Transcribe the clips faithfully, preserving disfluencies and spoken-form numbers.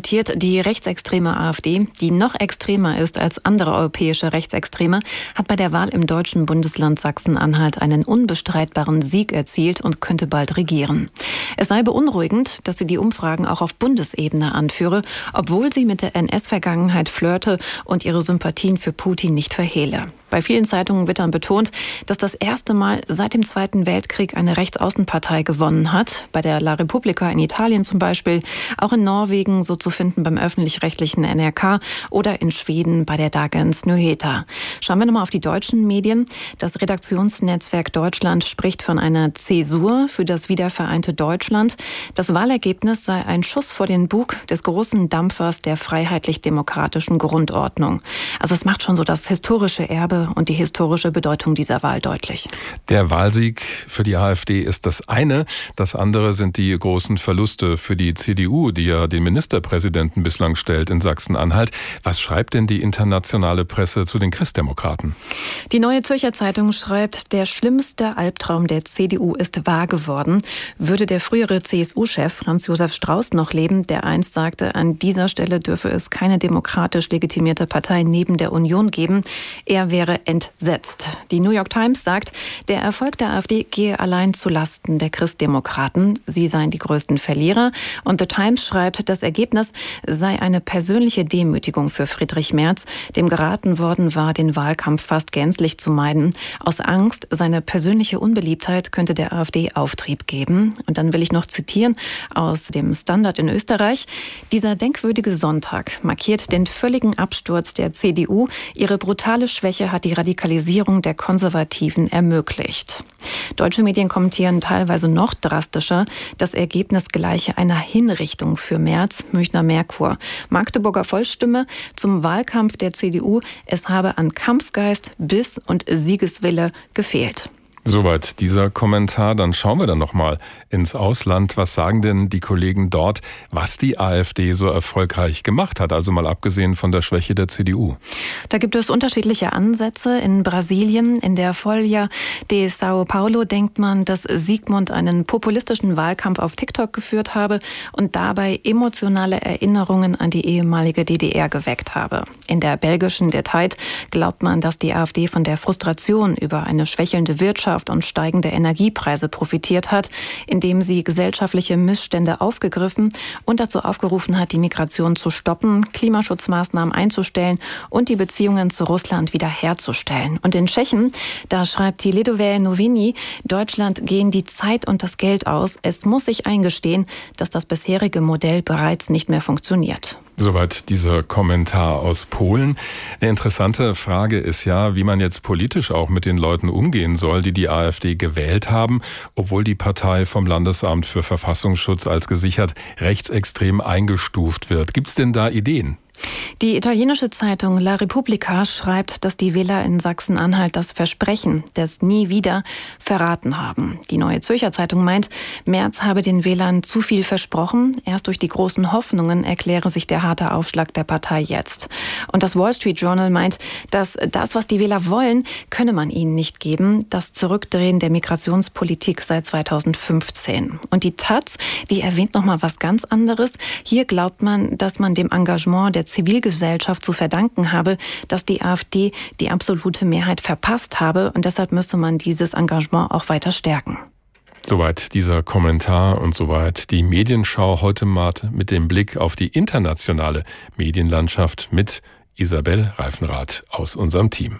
zitiert, die rechtsextreme AfD, die noch extremer ist als andere europäische Rechtsextreme, hat bei der Wahl im deutschen Bundesland Sachsen-Anhalt einen unbestreitbaren Sieg erzielt und könnte bald regieren. Es sei beunruhigend, dass sie die Umfragen auch auf Bundesebene anführe, obwohl sie mit der N S-Vergangenheit flirte und ihre Sympathien für Putin nicht verhehle. Bei vielen Zeitungen wird dann betont, dass das erste Mal seit dem Zweiten Weltkrieg eine Rechtsaußenpartei gewonnen hat. Bei der La Repubblica in Italien zum Beispiel, auch in Norwegen so zu finden beim öffentlich-rechtlichen N R K oder in Schweden bei der Dagens Nyheter. Schauen wir nochmal auf die deutschen Medien. Das Redaktionsnetzwerk Deutschland spricht von einer Zäsur für das wiedervereinte Deutschland. Das Wahlergebnis sei ein Schuss vor den Bug des großen Dampfers der freiheitlich-demokratischen Grundordnung. Also es macht schon so das historische Erbe und die historische Bedeutung dieser Wahl deutlich. Der Wahlsieg für die AfD ist das eine. Das andere sind die großen Verluste für die C D U, die ja den Ministerpräsidenten bislang stellt in Sachsen-Anhalt. Was schreibt denn die internationale Presse zu den Christdemokraten? Die Neue Zürcher Zeitung schreibt, der schlimmste Albtraum der C D U ist wahr geworden. Würde der frühere C S U-Chef Franz Josef Strauß noch leben, der einst sagte, an dieser Stelle dürfe es keine demokratisch legitimierte Partei neben der Union geben. Er wäre entsetzt. Die New York Times sagt, der Erfolg der AfD gehe allein zu Lasten der Christdemokraten. Sie seien die größten Verlierer. Und The Times schreibt, das Ergebnis sei eine persönliche Demütigung für Friedrich Merz, dem geraten worden war, den Wahlkampf fast gänzlich zu meiden. Aus Angst, seine persönliche Unbeliebtheit könnte der AfD Auftrieb geben. Und dann will ich noch zitieren aus dem Standard in Österreich. Dieser denkwürdige Sonntag markiert den völligen Absturz der C D U. Ihre brutale Schwäche hat die Radikalisierung der Konservativen ermöglicht. Deutsche Medien kommentieren teilweise noch drastischer. Das Ergebnis gleiche einer Hinrichtung für Merz, Münchner Merkur. Magdeburger Volksstimme zum Wahlkampf der C D U. Es habe an Kampfgeist, Biss und Siegeswille gefehlt. Soweit dieser Kommentar. Dann schauen wir dann nochmal ins Ausland. Was sagen denn die Kollegen dort, was die AfD so erfolgreich gemacht hat? Also mal abgesehen von der Schwäche der C D U. Da gibt es unterschiedliche Ansätze. In Brasilien, in der Folha de São Paulo, denkt man, dass Sigmund einen populistischen Wahlkampf auf TikTok geführt habe und dabei emotionale Erinnerungen an die ehemalige D D R geweckt habe. In der belgischen Der Tijd glaubt man, dass die AfD von der Frustration über eine schwächelnde Wirtschaft und steigende Energiepreise profitiert hat, indem sie gesellschaftliche Missstände aufgegriffen und dazu aufgerufen hat, die Migration zu stoppen, Klimaschutzmaßnahmen einzustellen und die Beziehungen zu Russland wiederherzustellen. Und in Tschechien, da schreibt die Lidové Noviny, Deutschland gehen die Zeit und das Geld aus. Es muss sich eingestehen, dass das bisherige Modell bereits nicht mehr funktioniert. Soweit dieser Kommentar aus Polen. Eine interessante Frage ist ja, wie man jetzt politisch auch mit den Leuten umgehen soll, die die AfD gewählt haben, obwohl die Partei vom Landesamt für Verfassungsschutz als gesichert rechtsextrem eingestuft wird. Gibt es denn da Ideen? Die italienische Zeitung La Repubblica schreibt, dass die Wähler in Sachsen-Anhalt das Versprechen des Nie wieder verraten haben. Die Neue Zürcher Zeitung meint, Merz habe den Wählern zu viel versprochen. Erst durch die großen Hoffnungen erkläre sich der harte Aufschlag der Partei jetzt. Und das Wall Street Journal meint, dass das, was die Wähler wollen, könne man ihnen nicht geben. Das Zurückdrehen der Migrationspolitik seit zweitausendfünfzehn. Und die Taz, die erwähnt noch mal was ganz anderes. Hier glaubt man, dass man dem Engagement der Zivilgesellschaft zu verdanken habe, dass die AfD die absolute Mehrheit verpasst habe und deshalb müsse man dieses Engagement auch weiter stärken. Soweit dieser Kommentar und soweit die Medienschau heute mal mit dem Blick auf die internationale Medienlandschaft mit Isabel Reifenrath aus unserem Team.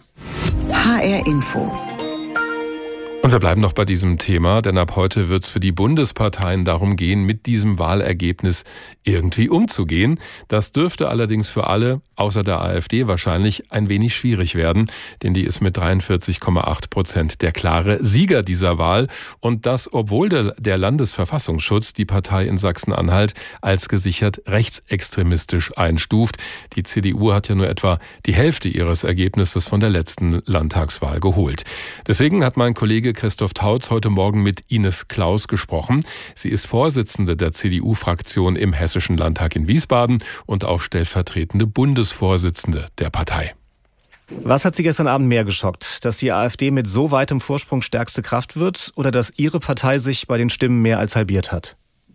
H R Info. Und wir bleiben noch bei diesem Thema, denn ab heute wird es für die Bundesparteien darum gehen, mit diesem Wahlergebnis irgendwie umzugehen. Das dürfte allerdings für alle, außer der AfD, wahrscheinlich ein wenig schwierig werden, denn die ist mit dreiundvierzig Komma acht Prozent der klare Sieger dieser Wahl. Und das, obwohl der, der Landesverfassungsschutz die Partei in Sachsen-Anhalt als gesichert rechtsextremistisch einstuft. Die C D U hat ja nur etwa die Hälfte ihres Ergebnisses von der letzten Landtagswahl geholt. Deswegen hat mein Kollege Christoph Tautz heute Morgen mit Ines Klaus gesprochen. Sie ist Vorsitzende der C D U-Fraktion im Hessischen Landtag in Wiesbaden und auch stellvertretende Bundesvorsitzende der Partei. Was hat Sie gestern Abend mehr geschockt? Dass die AfD mit so weitem Vorsprung stärkste Kraft wird oder dass Ihre Partei sich bei den Stimmen mehr als halbiert hat?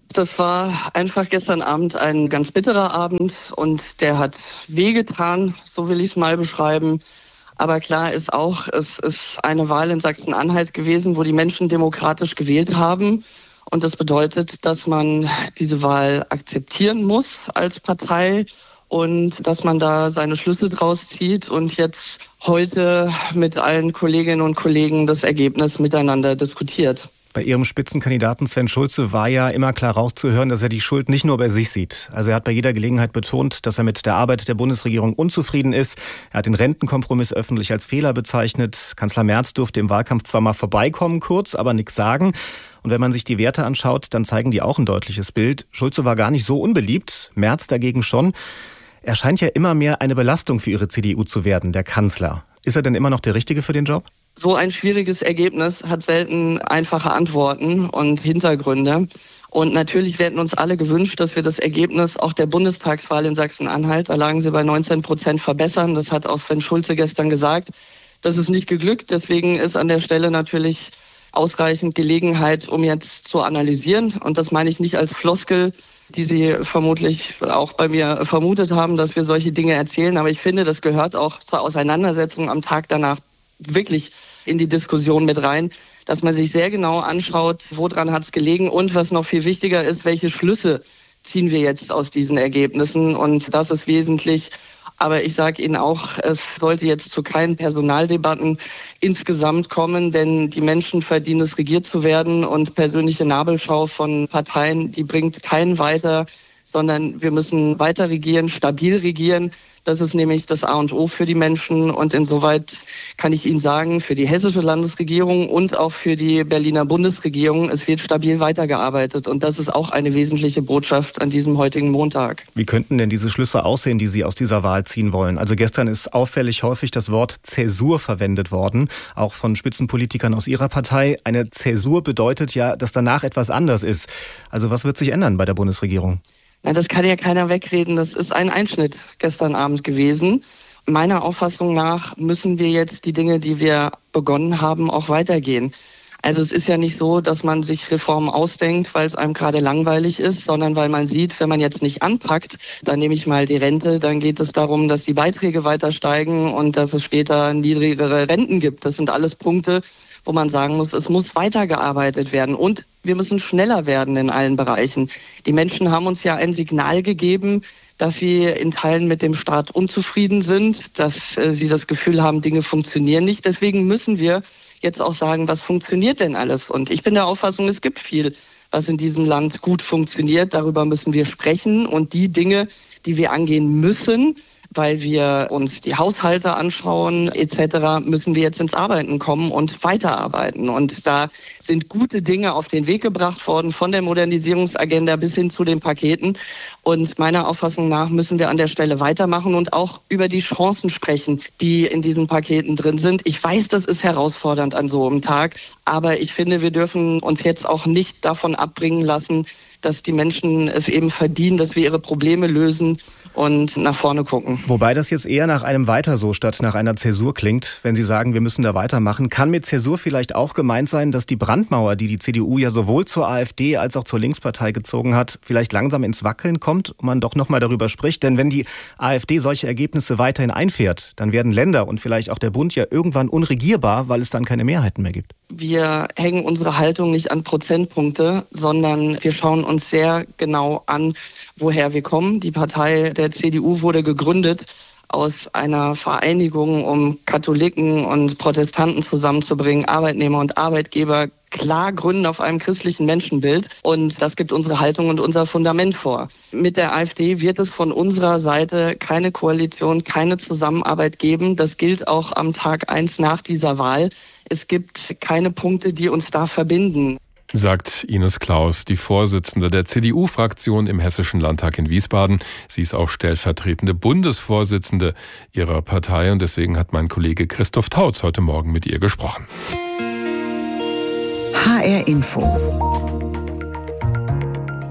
Das war einfach gestern Abend ein ganz bitterer Abend und der hat wehgetan, so will ich es mal beschreiben. Aber klar ist auch, es ist eine Wahl in Sachsen-Anhalt gewesen, wo die Menschen demokratisch gewählt haben. Und das bedeutet, dass man diese Wahl akzeptieren muss als Partei und dass man da seine Schlüsse draus zieht und jetzt heute mit allen Kolleginnen und Kollegen das Ergebnis miteinander diskutiert. Bei Ihrem Spitzenkandidaten Sven Schulze war ja immer klar rauszuhören, dass er die Schuld nicht nur bei sich sieht. Also er hat bei jeder Gelegenheit betont, dass er mit der Arbeit der Bundesregierung unzufrieden ist. Er hat den Rentenkompromiss öffentlich als Fehler bezeichnet. Kanzler Merz durfte im Wahlkampf zwar mal vorbeikommen, kurz, aber nichts sagen. Und wenn man sich die Werte anschaut, dann zeigen die auch ein deutliches Bild. Schulze war gar nicht so unbeliebt, Merz dagegen schon. Er scheint ja immer mehr eine Belastung für Ihre C D U zu werden, der Kanzler. Ist er denn immer noch der Richtige für den Job? So ein schwieriges Ergebnis hat selten einfache Antworten und Hintergründe. Und natürlich werden uns alle gewünscht, dass wir das Ergebnis auch der Bundestagswahl in Sachsen-Anhalt, da lagen sie bei neunzehn Prozent, verbessern. Das hat auch Sven Schulze gestern gesagt. Das ist nicht geglückt. Deswegen ist an der Stelle natürlich ausreichend Gelegenheit, um jetzt zu analysieren. Und das meine ich nicht als Floskel, die Sie vermutlich auch bei mir vermutet haben, dass wir solche Dinge erzählen. Aber ich finde, das gehört auch zur Auseinandersetzung am Tag danach wirklich in die Diskussion mit rein, dass man sich sehr genau anschaut, woran hat es gelegen und was noch viel wichtiger ist, welche Schlüsse ziehen wir jetzt aus diesen Ergebnissen. Und das ist wesentlich. Aber ich sage Ihnen auch, es sollte jetzt zu keinen Personaldebatten insgesamt kommen, denn die Menschen verdienen es, regiert zu werden. Und persönliche Nabelschau von Parteien, die bringt keinen weiter, sondern wir müssen weiter regieren, stabil regieren. Das ist nämlich das A und O für die Menschen. Und insoweit kann ich Ihnen sagen, für die hessische Landesregierung und auch für die Berliner Bundesregierung, es wird stabil weitergearbeitet. Und das ist auch eine wesentliche Botschaft an diesem heutigen Montag. Wie könnten denn diese Schlüsse aussehen, die Sie aus dieser Wahl ziehen wollen? Also gestern ist auffällig häufig das Wort Zäsur verwendet worden, auch von Spitzenpolitikern aus Ihrer Partei. Eine Zäsur bedeutet ja, dass danach etwas anders ist. Also was wird sich ändern bei der Bundesregierung? Na, das kann ja keiner wegreden. Das ist ein Einschnitt gestern Abend gewesen. Meiner Auffassung nach müssen wir jetzt die Dinge, die wir begonnen haben, auch weitergehen. Also es ist ja nicht so, dass man sich Reformen ausdenkt, weil es einem gerade langweilig ist, sondern weil man sieht, wenn man jetzt nicht anpackt, dann nehme ich mal die Rente, dann geht es darum, dass die Beiträge weiter steigen und dass es später niedrigere Renten gibt. Das sind alles Punkte, wo man sagen muss, es muss weitergearbeitet werden und wir müssen schneller werden in allen Bereichen. Die Menschen haben uns ja ein Signal gegeben, dass sie in Teilen mit dem Staat unzufrieden sind, dass äh, sie das Gefühl haben, Dinge funktionieren nicht. Deswegen müssen wir jetzt auch sagen, was funktioniert denn alles? Und ich bin der Auffassung, es gibt viel, was in diesem Land gut funktioniert. Darüber müssen wir sprechen und die Dinge, die wir angehen müssen, weil wir uns die Haushalte anschauen et cetera, müssen wir jetzt ins Arbeiten kommen und weiterarbeiten. Und da sind gute Dinge auf den Weg gebracht worden, von der Modernisierungsagenda bis hin zu den Paketen. Und meiner Auffassung nach müssen wir an der Stelle weitermachen und auch über die Chancen sprechen, die in diesen Paketen drin sind. Ich weiß, das ist herausfordernd an so einem Tag, aber ich finde, wir dürfen uns jetzt auch nicht davon abbringen lassen, dass die Menschen es eben verdienen, dass wir ihre Probleme lösen und nach vorne gucken. Wobei das jetzt eher nach einem Weiter so statt nach einer Zäsur klingt, wenn Sie sagen, wir müssen da weitermachen. Kann mit Zäsur vielleicht auch gemeint sein, dass die Brandmauer, die die C D U ja sowohl zur AfD als auch zur Linkspartei gezogen hat, vielleicht langsam ins Wackeln kommt und man doch nochmal darüber spricht? Denn wenn die AfD solche Ergebnisse weiterhin einfährt, dann werden Länder und vielleicht auch der Bund ja irgendwann unregierbar, weil es dann keine Mehrheiten mehr gibt. Wir hängen unsere Haltung nicht an Prozentpunkte, sondern wir schauen uns sehr genau an, woher wir kommen. Die Partei der C D U wurde gegründet aus einer Vereinigung, um Katholiken und Protestanten zusammenzubringen, Arbeitnehmer und Arbeitgeber, klar gründen auf einem christlichen Menschenbild. Und das gibt unsere Haltung und unser Fundament vor. Mit der AfD wird es von unserer Seite keine Koalition, keine Zusammenarbeit geben. Das gilt auch am Tag eins nach dieser Wahl. Es gibt keine Punkte, die uns da verbinden. Sagt Ines Claus, die Vorsitzende der C D U-Fraktion im Hessischen Landtag in Wiesbaden. Sie ist auch stellvertretende Bundesvorsitzende ihrer Partei und deswegen hat mein Kollege Christoph Tautz heute Morgen mit ihr gesprochen. H R Info.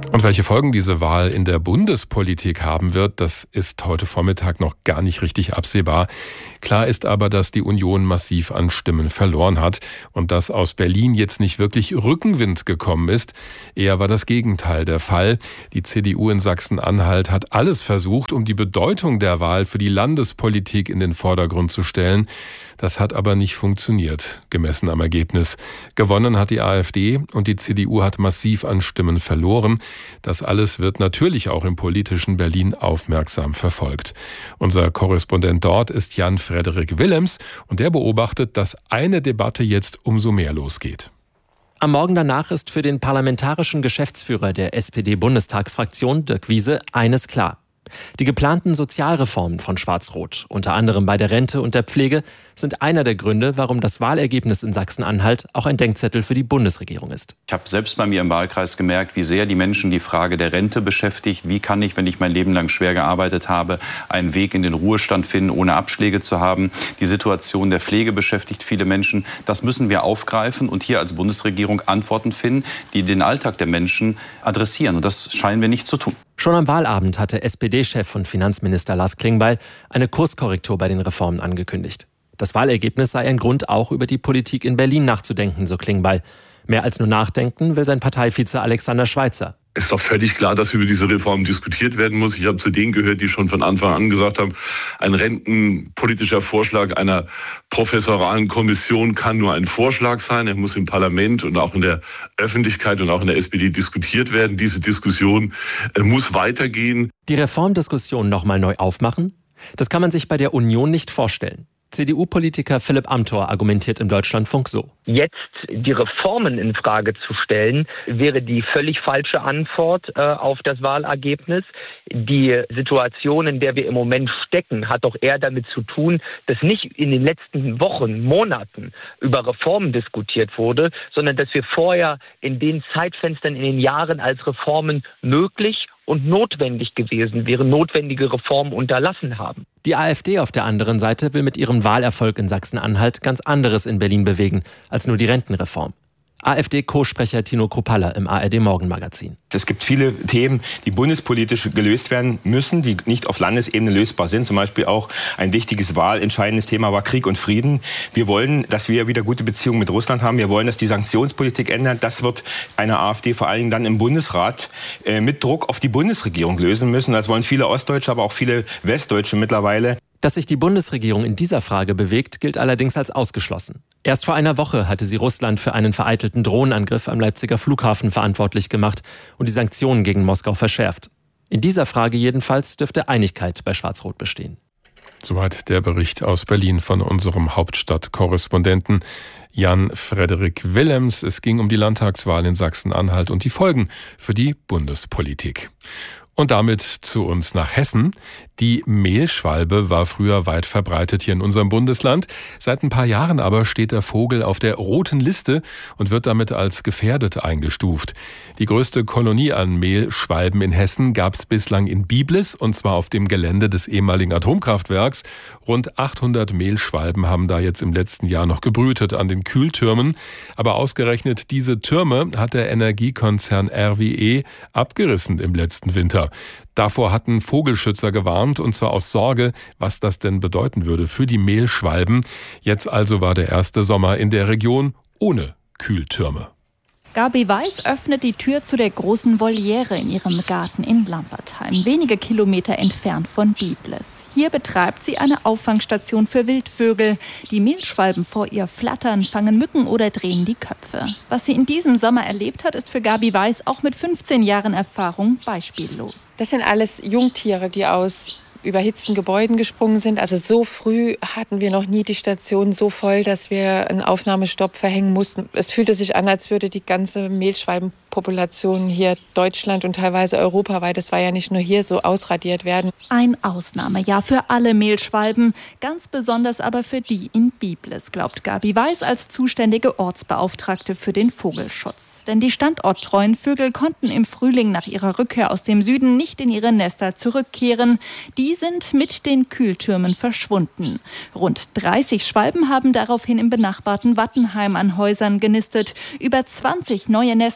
Und welche Folgen diese Wahl in der Bundespolitik haben wird, das ist heute Vormittag noch gar nicht richtig absehbar. Klar ist aber, dass die Union massiv an Stimmen verloren hat und dass aus Berlin jetzt nicht wirklich Rückenwind gekommen ist. Eher war das Gegenteil der Fall. Die C D U in Sachsen-Anhalt hat alles versucht, um die Bedeutung der Wahl für die Landespolitik in den Vordergrund zu stellen. Das hat aber nicht funktioniert, gemessen am Ergebnis. Gewonnen hat die AfD und die C D U hat massiv an Stimmen verloren. Das alles wird natürlich auch im politischen Berlin aufmerksam verfolgt. Unser Korrespondent dort ist Jan-Frederik Willems und der beobachtet, dass eine Debatte jetzt umso mehr losgeht. Am Morgen danach ist für den parlamentarischen Geschäftsführer der S P D-Bundestagsfraktion, Dirk Wiese, eines klar. Die geplanten Sozialreformen von Schwarz-Rot, unter anderem bei der Rente und der Pflege, sind einer der Gründe, warum das Wahlergebnis in Sachsen-Anhalt auch ein Denkzettel für die Bundesregierung ist. Ich habe selbst bei mir im Wahlkreis gemerkt, wie sehr die Menschen die Frage der Rente beschäftigt. Wie kann ich, wenn ich mein Leben lang schwer gearbeitet habe, einen Weg in den Ruhestand finden, ohne Abschläge zu haben? Die Situation der Pflege beschäftigt viele Menschen. Das müssen wir aufgreifen und hier als Bundesregierung Antworten finden, die den Alltag der Menschen adressieren. Und das scheinen wir nicht zu tun. Schon am Wahlabend hatte S P D-Chef und Finanzminister Lars Klingbeil eine Kurskorrektur bei den Reformen angekündigt. Das Wahlergebnis sei ein Grund, auch über die Politik in Berlin nachzudenken, so Klingbeil. Mehr als nur nachdenken will sein Parteivize Alexander Schweitzer. Es ist doch völlig klar, dass über diese Reform diskutiert werden muss. Ich habe zu denen gehört, die schon von Anfang an gesagt haben, ein rentenpolitischer Vorschlag einer professoralen Kommission kann nur ein Vorschlag sein. Er muss im Parlament und auch in der Öffentlichkeit und auch in der S P D diskutiert werden. Diese Diskussion muss weitergehen. Die Reformdiskussion nochmal neu aufmachen? Das kann man sich bei der Union nicht vorstellen. C D U-Politiker Philipp Amthor argumentiert im Deutschlandfunk so. Jetzt die Reformen in Frage zu stellen, wäre die völlig falsche Antwort äh, auf das Wahlergebnis. Die Situation, in der wir im Moment stecken, hat doch eher damit zu tun, dass nicht in den letzten Wochen, Monaten über Reformen diskutiert wurde, sondern dass wir vorher in den Zeitfenstern, in den Jahren, als Reformen möglich und notwendig gewesen wären, notwendige Reformen unterlassen haben. Die AfD auf der anderen Seite will mit ihrem Wahlerfolg in Sachsen-Anhalt ganz anderes in Berlin bewegen als nur die Rentenreform. AfD-Co-Sprecher Tino Kruppalla im A R D-Morgenmagazin. Es gibt viele Themen, die bundespolitisch gelöst werden müssen, die nicht auf Landesebene lösbar sind. Zum Beispiel auch ein wichtiges wahlentscheidendes Thema war Krieg und Frieden. Wir wollen, dass wir wieder gute Beziehungen mit Russland haben. Wir wollen, dass die Sanktionspolitik ändert. Das wird eine AfD vor allen Dingen dann im Bundesrat äh, mit Druck auf die Bundesregierung lösen müssen. Das wollen viele Ostdeutsche, aber auch viele Westdeutsche mittlerweile. Dass sich die Bundesregierung in dieser Frage bewegt, gilt allerdings als ausgeschlossen. Erst vor einer Woche hatte sie Russland für einen vereitelten Drohnenangriff am Leipziger Flughafen verantwortlich gemacht und die Sanktionen gegen Moskau verschärft. In dieser Frage jedenfalls dürfte Einigkeit bei Schwarz-Rot bestehen. Soweit der Bericht aus Berlin von unserem Hauptstadtkorrespondenten Jan-Frederik Willems. Es ging um die Landtagswahl in Sachsen-Anhalt und die Folgen für die Bundespolitik. Und damit zu uns nach Hessen. Die Mehlschwalbe war früher weit verbreitet hier in unserem Bundesland. Seit ein paar Jahren aber steht der Vogel auf der roten Liste und wird damit als gefährdet eingestuft. Die größte Kolonie an Mehlschwalben in Hessen gab es bislang in Biblis, und zwar auf dem Gelände des ehemaligen Atomkraftwerks. Rund achthundert Mehlschwalben haben da jetzt im letzten Jahr noch gebrütet an den Kühltürmen. Aber ausgerechnet diese Türme hat der Energiekonzern R W E abgerissen im letzten Winter. Davor hatten Vogelschützer gewarnt, und zwar aus Sorge, was das denn bedeuten würde für die Mehlschwalben. Jetzt also war der erste Sommer in der Region ohne Kühltürme. Gabi Weiß öffnet die Tür zu der großen Voliere in ihrem Garten in Lampertheim, wenige Kilometer entfernt von Biblis. Hier betreibt sie eine Auffangstation für Wildvögel. Die Mehlschwalben vor ihr flattern, fangen Mücken oder drehen die Köpfe. Was sie in diesem Sommer erlebt hat, ist für Gabi Weiß auch mit fünfzehn Jahren Erfahrung beispiellos. Das sind alles Jungtiere, die aus überhitzten Gebäuden gesprungen sind. Also so früh hatten wir noch nie die Station so voll, dass wir einen Aufnahmestopp verhängen mussten. Es fühlte sich an, als würde die ganze Mehlschwalbenpopulation hier Deutschland und teilweise europaweit, das war ja nicht nur hier, so ausradiert werden. Ein Ausnahmejahr für alle Mehlschwalben, ganz besonders aber für die in Biblis, glaubt Gabi Weiß als zuständige Ortsbeauftragte für den Vogelschutz. Denn die standorttreuen Vögel konnten im Frühling nach ihrer Rückkehr aus dem Süden nicht in ihre Nester zurückkehren. Die sind mit den Kühltürmen verschwunden. Rund dreißig Schwalben haben daraufhin im benachbarten Wattenheim an Häusern genistet. Über zwanzig neue Nester haben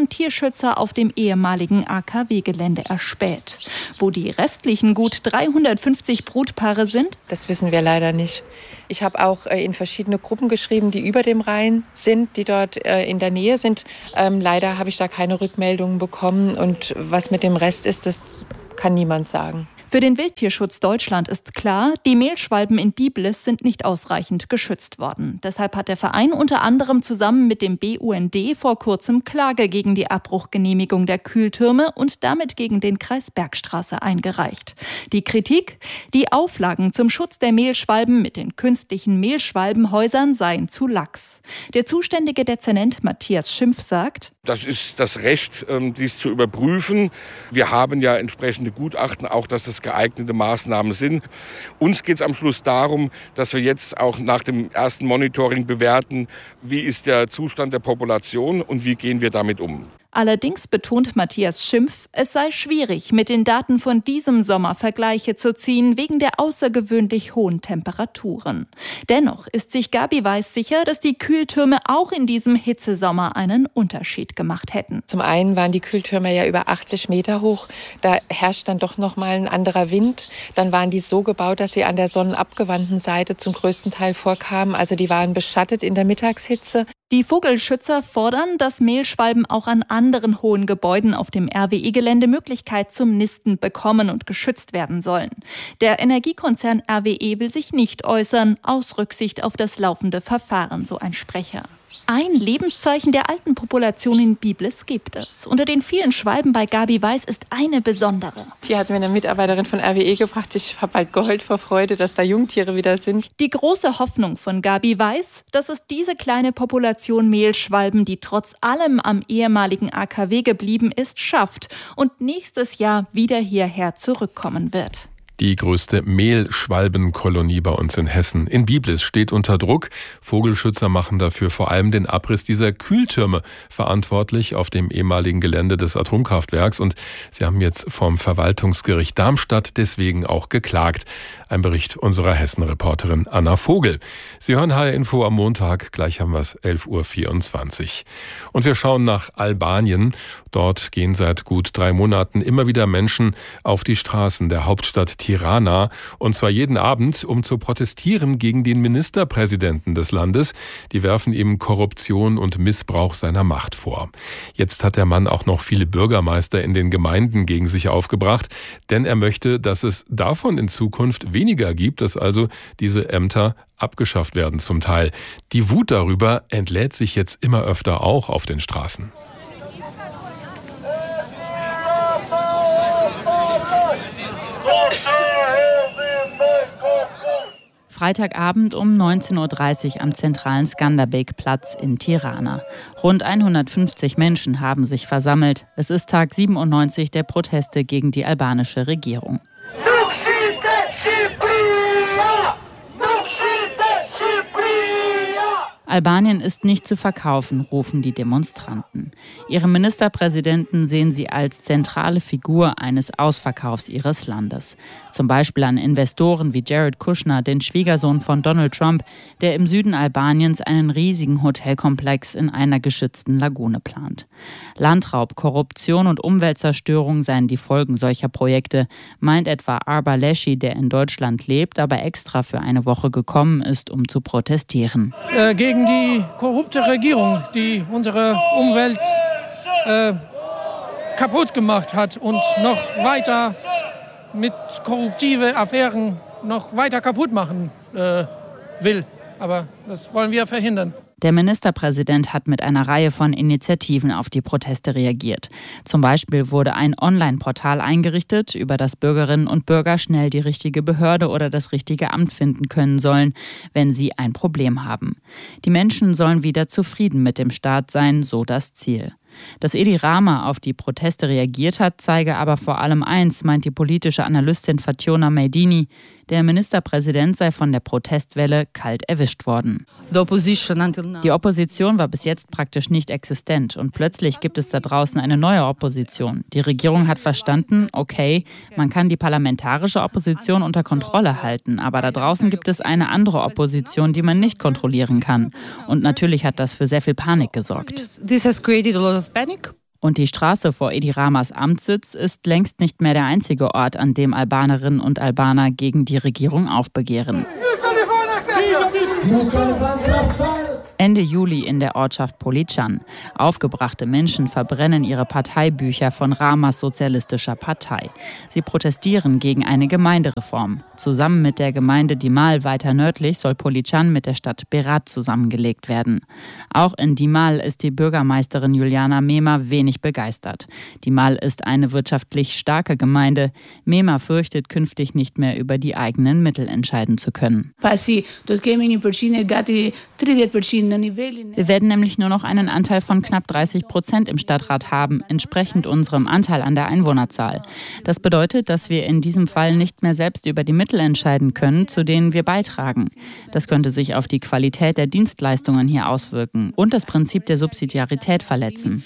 ein Tierschützer auf dem ehemaligen A K W-Gelände erspäht. Wo die restlichen gut dreihundertfünfzig Brutpaare sind? Das wissen wir leider nicht. Ich habe auch in verschiedene Gruppen geschrieben, die über dem Rhein sind, die dort in der Nähe sind. Ähm, leider habe ich da keine Rückmeldungen bekommen. Und was mit dem Rest ist, das kann niemand sagen. Für den Wildtierschutz Deutschland ist klar, die Mehlschwalben in Biblis sind nicht ausreichend geschützt worden. Deshalb hat der Verein unter anderem zusammen mit dem B U N D vor kurzem Klage gegen die Abbruchgenehmigung der Kühltürme und damit gegen den Kreis Bergstraße eingereicht. Die Kritik? Die Auflagen zum Schutz der Mehlschwalben mit den künstlichen Mehlschwalbenhäusern seien zu lax. Der zuständige Dezernent Matthias Schimpf sagt: Das ist das Recht, dies zu überprüfen. Wir haben ja entsprechende Gutachten, auch dass das geeignete Maßnahmen sind. Uns geht es am Schluss darum, dass wir jetzt auch nach dem ersten Monitoring bewerten, wie ist der Zustand der Population und wie gehen wir damit um. Allerdings betont Matthias Schimpf, es sei schwierig, mit den Daten von diesem Sommer Vergleiche zu ziehen, wegen der außergewöhnlich hohen Temperaturen. Dennoch ist sich Gabi Weiß sicher, dass die Kühltürme auch in diesem Hitzesommer einen Unterschied gemacht hätten. Zum einen waren die Kühltürme ja über achtzig Meter hoch. Da herrscht dann doch noch mal ein anderer Wind. Dann waren die so gebaut, dass sie an der sonnenabgewandten Seite zum größten Teil vorkamen. Also die waren beschattet in der Mittagshitze. Die Vogelschützer fordern, dass Mehlschwalben auch an anderen hohen Gebäuden auf dem R W E-Gelände Möglichkeit zum Nisten bekommen und geschützt werden sollen. Der Energiekonzern R W E will sich nicht äußern, aus Rücksicht auf das laufende Verfahren, so ein Sprecher. Ein Lebenszeichen der alten Population in Biblis gibt es. Unter den vielen Schwalben bei Gabi Weiß ist eine besondere. Die hat mir eine Mitarbeiterin von R W E gebracht. Ich habe bald geheult vor Freude, dass da Jungtiere wieder sind. Die große Hoffnung von Gabi Weiß, dass es diese kleine Population Mehlschwalben, die trotz allem am ehemaligen A K W geblieben ist, schafft und nächstes Jahr wieder hierher zurückkommen wird. Die größte Mehlschwalbenkolonie bei uns in Hessen. In Biblis steht unter Druck. Vogelschützer machen dafür vor allem den Abriss dieser Kühltürme verantwortlich auf dem ehemaligen Gelände des Atomkraftwerks. Und sie haben jetzt vom Verwaltungsgericht Darmstadt deswegen auch geklagt. Ein Bericht unserer Hessen-Reporterin Anna Vogel. Sie hören H R Info am Montag. Gleich haben wir es elf Uhr vierundzwanzig. Und wir schauen nach Albanien. Dort gehen seit gut drei Monaten immer wieder Menschen auf die Straßen der Hauptstadt Tirana, und zwar jeden Abend, um zu protestieren gegen den Ministerpräsidenten des Landes. Die werfen ihm Korruption und Missbrauch seiner Macht vor. Jetzt hat der Mann auch noch viele Bürgermeister in den Gemeinden gegen sich aufgebracht, denn er möchte, dass es davon in Zukunft weniger gibt, dass also diese Ämter abgeschafft werden zum Teil. Die Wut darüber entlädt sich jetzt immer öfter auch auf den Straßen. Freitagabend um neunzehn Uhr dreißig am zentralen Skanderbeg-Platz in Tirana. Rund hundertfünfzig Menschen haben sich versammelt. Es ist Tag siebenundneunzig der Proteste gegen die albanische Regierung. Albanien ist nicht zu verkaufen, rufen die Demonstranten. Ihren Ministerpräsidenten sehen sie als zentrale Figur eines Ausverkaufs ihres Landes. Zum Beispiel an Investoren wie Jared Kushner, den Schwiegersohn von Donald Trump, der im Süden Albaniens einen riesigen Hotelkomplex in einer geschützten Lagune plant. Landraub, Korruption und Umweltzerstörung seien die Folgen solcher Projekte, meint etwa Arba Leschi, der in Deutschland lebt, aber extra für eine Woche gekommen ist, um zu protestieren. Äh, gegen die korrupte Regierung, die unsere Umwelt äh, kaputt gemacht hat und noch weiter mit korruptiven Affären noch weiter kaputt machen äh, will. Aber das wollen wir verhindern. Der Ministerpräsident hat mit einer Reihe von Initiativen auf die Proteste reagiert. Zum Beispiel wurde ein Online-Portal eingerichtet, über das Bürgerinnen und Bürger schnell die richtige Behörde oder das richtige Amt finden können sollen, wenn sie ein Problem haben. Die Menschen sollen wieder zufrieden mit dem Staat sein, so das Ziel. Dass Edi Rama auf die Proteste reagiert hat, zeige aber vor allem eins, meint die politische Analystin Fatjona Mejdini: Der Ministerpräsident sei von der Protestwelle kalt erwischt worden. Die Opposition war bis jetzt praktisch nicht existent und plötzlich gibt es da draußen eine neue Opposition. Die Regierung hat verstanden, okay, man kann die parlamentarische Opposition unter Kontrolle halten, aber da draußen gibt es eine andere Opposition, die man nicht kontrollieren kann. Und natürlich hat das für sehr viel Panik gesorgt. Und die Straße vor Edi Ramas Amtssitz ist längst nicht mehr der einzige Ort, an dem Albanerinnen und Albaner gegen die Regierung aufbegehren. Ende Juli in der Ortschaft Poličan. Aufgebrachte Menschen verbrennen ihre Parteibücher von Ramas sozialistischer Partei. Sie protestieren gegen eine Gemeindereform. Zusammen mit der Gemeinde Dimal weiter nördlich soll Poličan mit der Stadt Berat zusammengelegt werden. Auch in Dimal ist die Bürgermeisterin Juliana Mema wenig begeistert. Dimal ist eine wirtschaftlich starke Gemeinde. Mema fürchtet, künftig nicht mehr über die eigenen Mittel entscheiden zu können. Wir werden nämlich nur noch einen Anteil von knapp dreißig Prozent im Stadtrat haben, entsprechend unserem Anteil an der Einwohnerzahl. Das bedeutet, dass wir in diesem Fall nicht mehr selbst über die Mittel entscheiden können, zu denen wir beitragen. Das könnte sich auf die Qualität der Dienstleistungen hier auswirken und das Prinzip der Subsidiarität verletzen.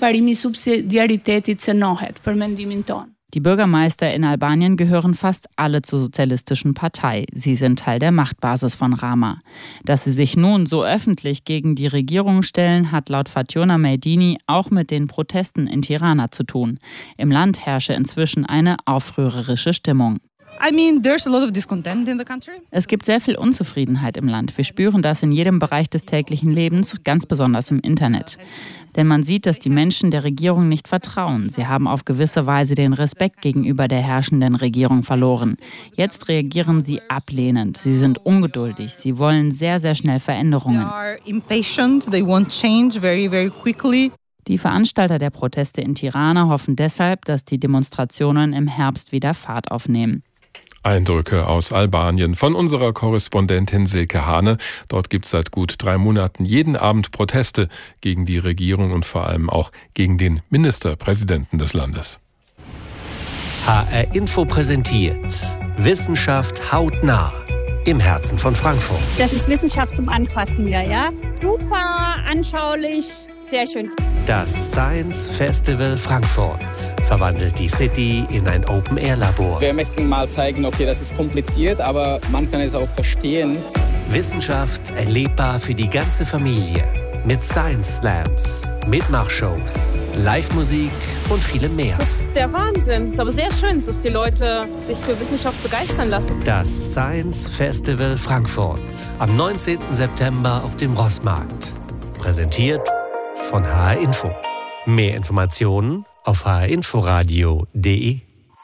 Die Bürgermeister in Albanien gehören fast alle zur sozialistischen Partei. Sie sind Teil der Machtbasis von Rama. Dass sie sich nun so öffentlich gegen die Regierung stellen, hat laut Fatjona Mejdini auch mit den Protesten in Tirana zu tun. Im Land herrsche inzwischen eine aufrührerische Stimmung. I mean, there's a lot of discontent in the country. Es gibt sehr viel Unzufriedenheit im Land. Wir spüren das in jedem Bereich des täglichen Lebens, ganz besonders im Internet. Denn man sieht, dass die Menschen der Regierung nicht vertrauen. Sie haben auf gewisse Weise den Respekt gegenüber der herrschenden Regierung verloren. Jetzt reagieren sie ablehnend. Sie sind ungeduldig. Sie wollen sehr, sehr schnell Veränderungen. They are impatient. They want change very, very quickly. Die Veranstalter der Proteste in Tirana hoffen deshalb, dass die Demonstrationen im Herbst wieder Fahrt aufnehmen. Eindrücke aus Albanien von unserer Korrespondentin Silke Hane. Dort gibt es seit gut drei Monaten jeden Abend Proteste gegen die Regierung und vor allem auch gegen den Ministerpräsidenten des Landes. H R Info präsentiert Wissenschaft hautnah im Herzen von Frankfurt. Das ist Wissenschaft zum Anfassen wieder, ja? Super anschaulich. Sehr schön. Das Science Festival Frankfurt verwandelt die City in ein Open-Air-Labor. Wir möchten mal zeigen, okay, das ist kompliziert, aber man kann es auch verstehen. Wissenschaft erlebbar für die ganze Familie. Mit Science Slams, Mitmachshows, Live-Musik und vielem mehr. Das ist der Wahnsinn. Es ist aber sehr schön, dass die Leute sich für Wissenschaft begeistern lassen. Das Science Festival Frankfurt am neunzehnten September auf dem Rossmarkt. Präsentiert von H R Info. Mehr Informationen auf h r inforadio punkt d e.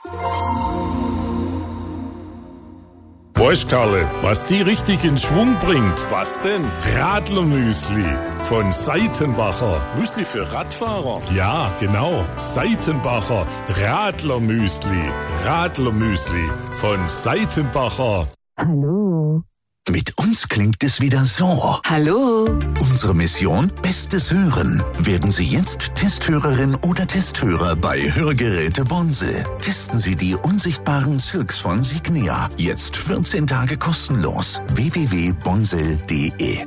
Weißt Karle, was die richtig in Schwung bringt? Was denn? Radlermüsli von Seitenbacher. Müsli für Radfahrer? Ja, genau. Seitenbacher Radlermüsli. Radlermüsli von Seitenbacher. Hallo. Mit uns klingt es wieder so. Hallo. Unsere Mission: Bestes Hören. Werden Sie jetzt Testhörerin oder Testhörer bei Hörgeräte Bonse. Testen Sie die unsichtbaren Silks von Signia. Jetzt vierzehn Tage kostenlos. w w w punkt bonsel punkt d e.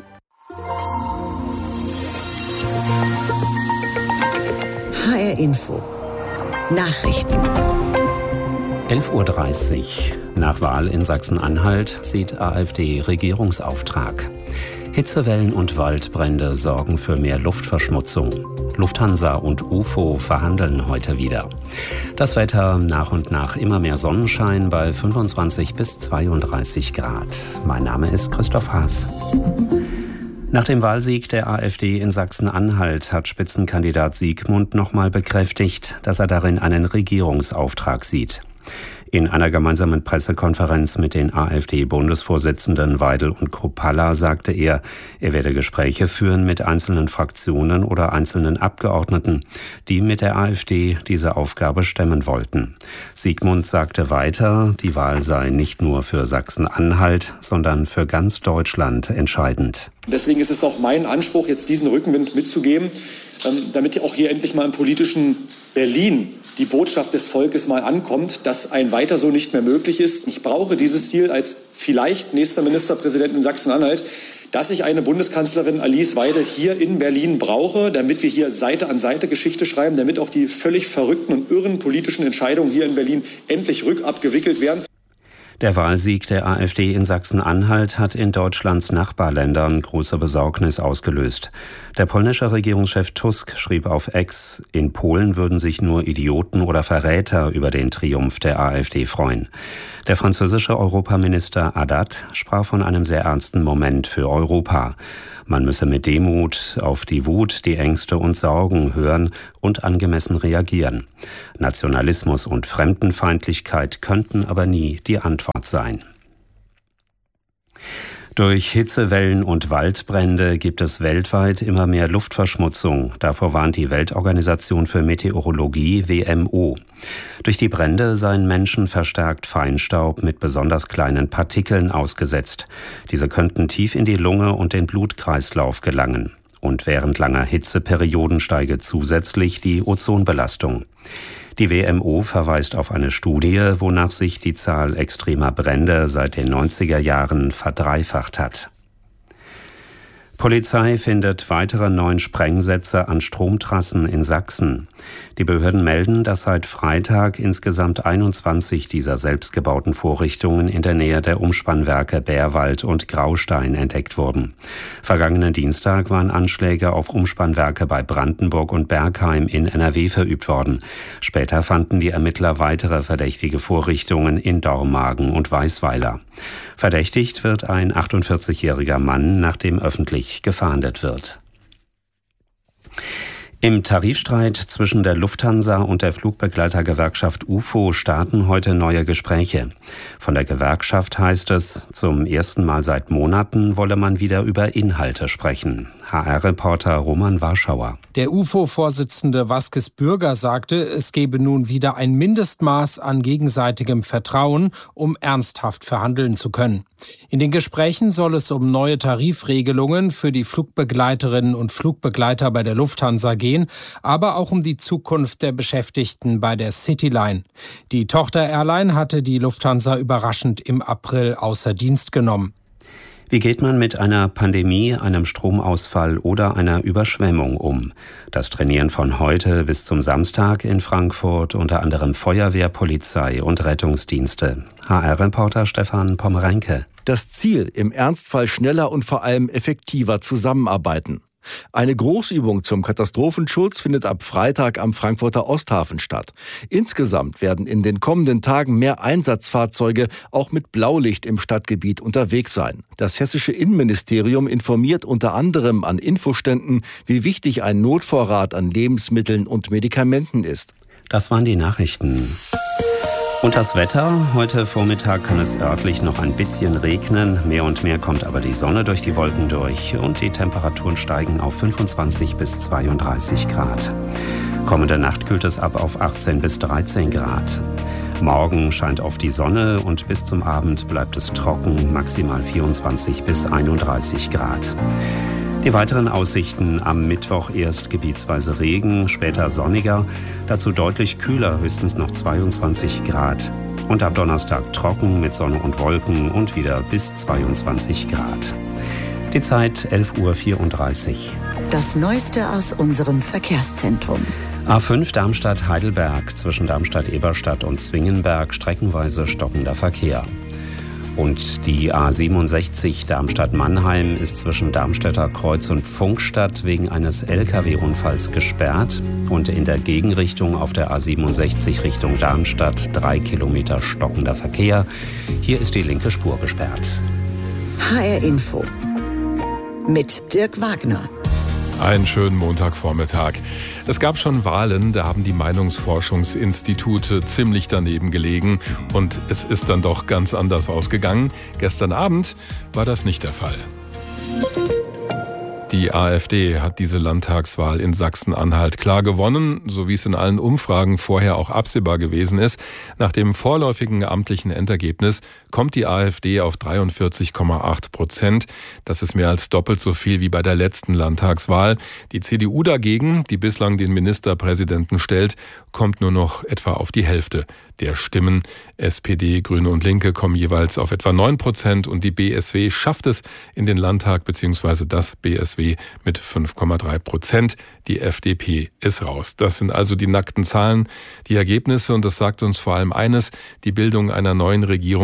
H R Info. Nachrichten. elf Uhr dreißig. Nach Wahl in Sachsen-Anhalt sieht AfD-Regierungsauftrag. Hitzewellen und Waldbrände sorgen für mehr Luftverschmutzung. Lufthansa und U F O verhandeln heute wieder. Das Wetter: nach und nach immer mehr Sonnenschein bei fünfundzwanzig bis zweiunddreißig Grad. Mein Name ist Christoph Haas. Nach dem Wahlsieg der AfD in Sachsen-Anhalt hat Spitzenkandidat Siegmund nochmal bekräftigt, dass er darin einen Regierungsauftrag sieht. In einer gemeinsamen Pressekonferenz mit den AfD-Bundesvorsitzenden Weidel und Kruppalla sagte er, er werde Gespräche führen mit einzelnen Fraktionen oder einzelnen Abgeordneten, die mit der AfD diese Aufgabe stemmen wollten. Siegmund sagte weiter, die Wahl sei nicht nur für Sachsen-Anhalt, sondern für ganz Deutschland entscheidend. Deswegen ist es auch mein Anspruch, jetzt diesen Rückenwind mitzugeben, damit auch hier endlich mal im politischen Berlin die Botschaft des Volkes mal ankommt, dass ein Weiter so nicht mehr möglich ist. Ich brauche dieses Ziel als vielleicht nächster Ministerpräsident in Sachsen-Anhalt, dass ich eine Bundeskanzlerin Alice Weidel hier in Berlin brauche, damit wir hier Seite an Seite Geschichte schreiben, damit auch die völlig verrückten und irren politischen Entscheidungen hier in Berlin endlich rückabgewickelt werden. Der Wahlsieg der AfD in Sachsen-Anhalt hat in Deutschlands Nachbarländern große Besorgnis ausgelöst. Der polnische Regierungschef Tusk schrieb auf X, in Polen würden sich nur Idioten oder Verräter über den Triumph der AfD freuen. Der französische Europaminister Haddad sprach von einem sehr ernsten Moment für Europa. Man müsse mit Demut auf die Wut, die Ängste und Sorgen hören und angemessen reagieren. Nationalismus und Fremdenfeindlichkeit könnten aber nie die Antwort sein. Durch Hitzewellen und Waldbrände gibt es weltweit immer mehr Luftverschmutzung. Davor warnt die Weltorganisation für Meteorologie W M O. Durch die Brände seien Menschen verstärkt Feinstaub mit besonders kleinen Partikeln ausgesetzt. Diese könnten tief in die Lunge und den Blutkreislauf gelangen. Und während langer Hitzeperioden steige zusätzlich die Ozonbelastung. Die W M O verweist auf eine Studie, wonach sich die Zahl extremer Brände seit den neunziger Jahren verdreifacht hat. Polizei findet weitere neun Sprengsätze an Stromtrassen in Sachsen. Die Behörden melden, dass seit Freitag insgesamt einundzwanzig dieser selbstgebauten Vorrichtungen in der Nähe der Umspannwerke Bärwald und Graustein entdeckt wurden. Vergangenen Dienstag waren Anschläge auf Umspannwerke bei Brandenburg und Bergheim in N R W verübt worden. Später fanden die Ermittler weitere verdächtige Vorrichtungen in Dormagen und Weißweiler. Verdächtigt wird ein achtundvierzigjähriger Mann, nach dem öffentlich gefahndet wird. Im Tarifstreit zwischen der Lufthansa und der Flugbegleitergewerkschaft U F O starten heute neue Gespräche. Von der Gewerkschaft heißt es, zum ersten Mal seit Monaten wolle man wieder über Inhalte sprechen. H R-Reporter Roman Warschauer. Der U F O-Vorsitzende Vasquez Bürger sagte, es gebe nun wieder ein Mindestmaß an gegenseitigem Vertrauen, um ernsthaft verhandeln zu können. In den Gesprächen soll es um neue Tarifregelungen für die Flugbegleiterinnen und Flugbegleiter bei der Lufthansa gehen, aber auch um die Zukunft der Beschäftigten bei der Cityline. Die Tochter-Airline hatte die Lufthansa überraschend im April außer Dienst genommen. Wie geht man mit einer Pandemie, einem Stromausfall oder einer Überschwemmung um? Das trainieren von heute bis zum Samstag in Frankfurt unter anderem Feuerwehr, Polizei und Rettungsdienste. H R-Reporter Stefan Pomerenke. Das Ziel, im Ernstfall schneller und vor allem effektiver zusammenarbeiten. Eine Großübung zum Katastrophenschutz findet ab Freitag am Frankfurter Osthafen statt. Insgesamt werden in den kommenden Tagen mehr Einsatzfahrzeuge auch mit Blaulicht im Stadtgebiet unterwegs sein. Das hessische Innenministerium informiert unter anderem an Infoständen, wie wichtig ein Notvorrat an Lebensmitteln und Medikamenten ist. Das waren die Nachrichten. Und das Wetter? Heute Vormittag kann es örtlich noch ein bisschen regnen. Mehr und mehr kommt aber die Sonne durch die Wolken durch. Und die Temperaturen steigen auf fünfundzwanzig bis zweiunddreißig Grad. Kommende Nacht kühlt es ab auf achtzehn bis dreizehn Grad. Morgen scheint oft die Sonne und bis zum Abend bleibt es trocken, maximal vierundzwanzig bis einunddreißig Grad. Die weiteren Aussichten: am Mittwoch erst gebietsweise Regen, später sonniger, dazu deutlich kühler, höchstens noch zweiundzwanzig Grad. Und ab Donnerstag trocken mit Sonne und Wolken und wieder bis zweiundzwanzig Grad. Die Zeit elf Uhr vierunddreißig. Das Neueste aus unserem Verkehrszentrum. A fünf Darmstadt-Heidelberg, zwischen Darmstadt-Eberstadt und Zwingenberg streckenweise stockender Verkehr. Und die A siebenundsechzig Darmstadt-Mannheim ist zwischen Darmstädter Kreuz und Pfunkstadt wegen eines L K W-Unfalls gesperrt. Und in der Gegenrichtung auf der A siebenundsechzig Richtung Darmstadt drei Kilometer stockender Verkehr. Hier ist die linke Spur gesperrt. H R Info mit Dirk Wagner. Einen schönen Montagvormittag. Es gab schon Wahlen, da haben die Meinungsforschungsinstitute ziemlich daneben gelegen und es ist dann doch ganz anders ausgegangen. Gestern Abend war das nicht der Fall. Die AfD hat diese Landtagswahl in Sachsen-Anhalt klar gewonnen, so wie es in allen Umfragen vorher auch absehbar gewesen ist. Nach dem vorläufigen amtlichen Endergebnis kommt die AfD auf dreiundvierzig Komma acht Prozent. Das ist mehr als doppelt so viel wie bei der letzten Landtagswahl. Die C D U dagegen, die bislang den Ministerpräsidenten stellt, kommt nur noch etwa auf die Hälfte der Stimmen. S P D, Grüne und Linke kommen jeweils auf etwa neun Prozent und die B S W schafft es in den Landtag bzw. das B S W mit fünf Komma drei Prozent. Die F D P ist raus. Das sind also die nackten Zahlen, die Ergebnisse und das sagt uns vor allem eines: Die Bildung einer neuen Regierung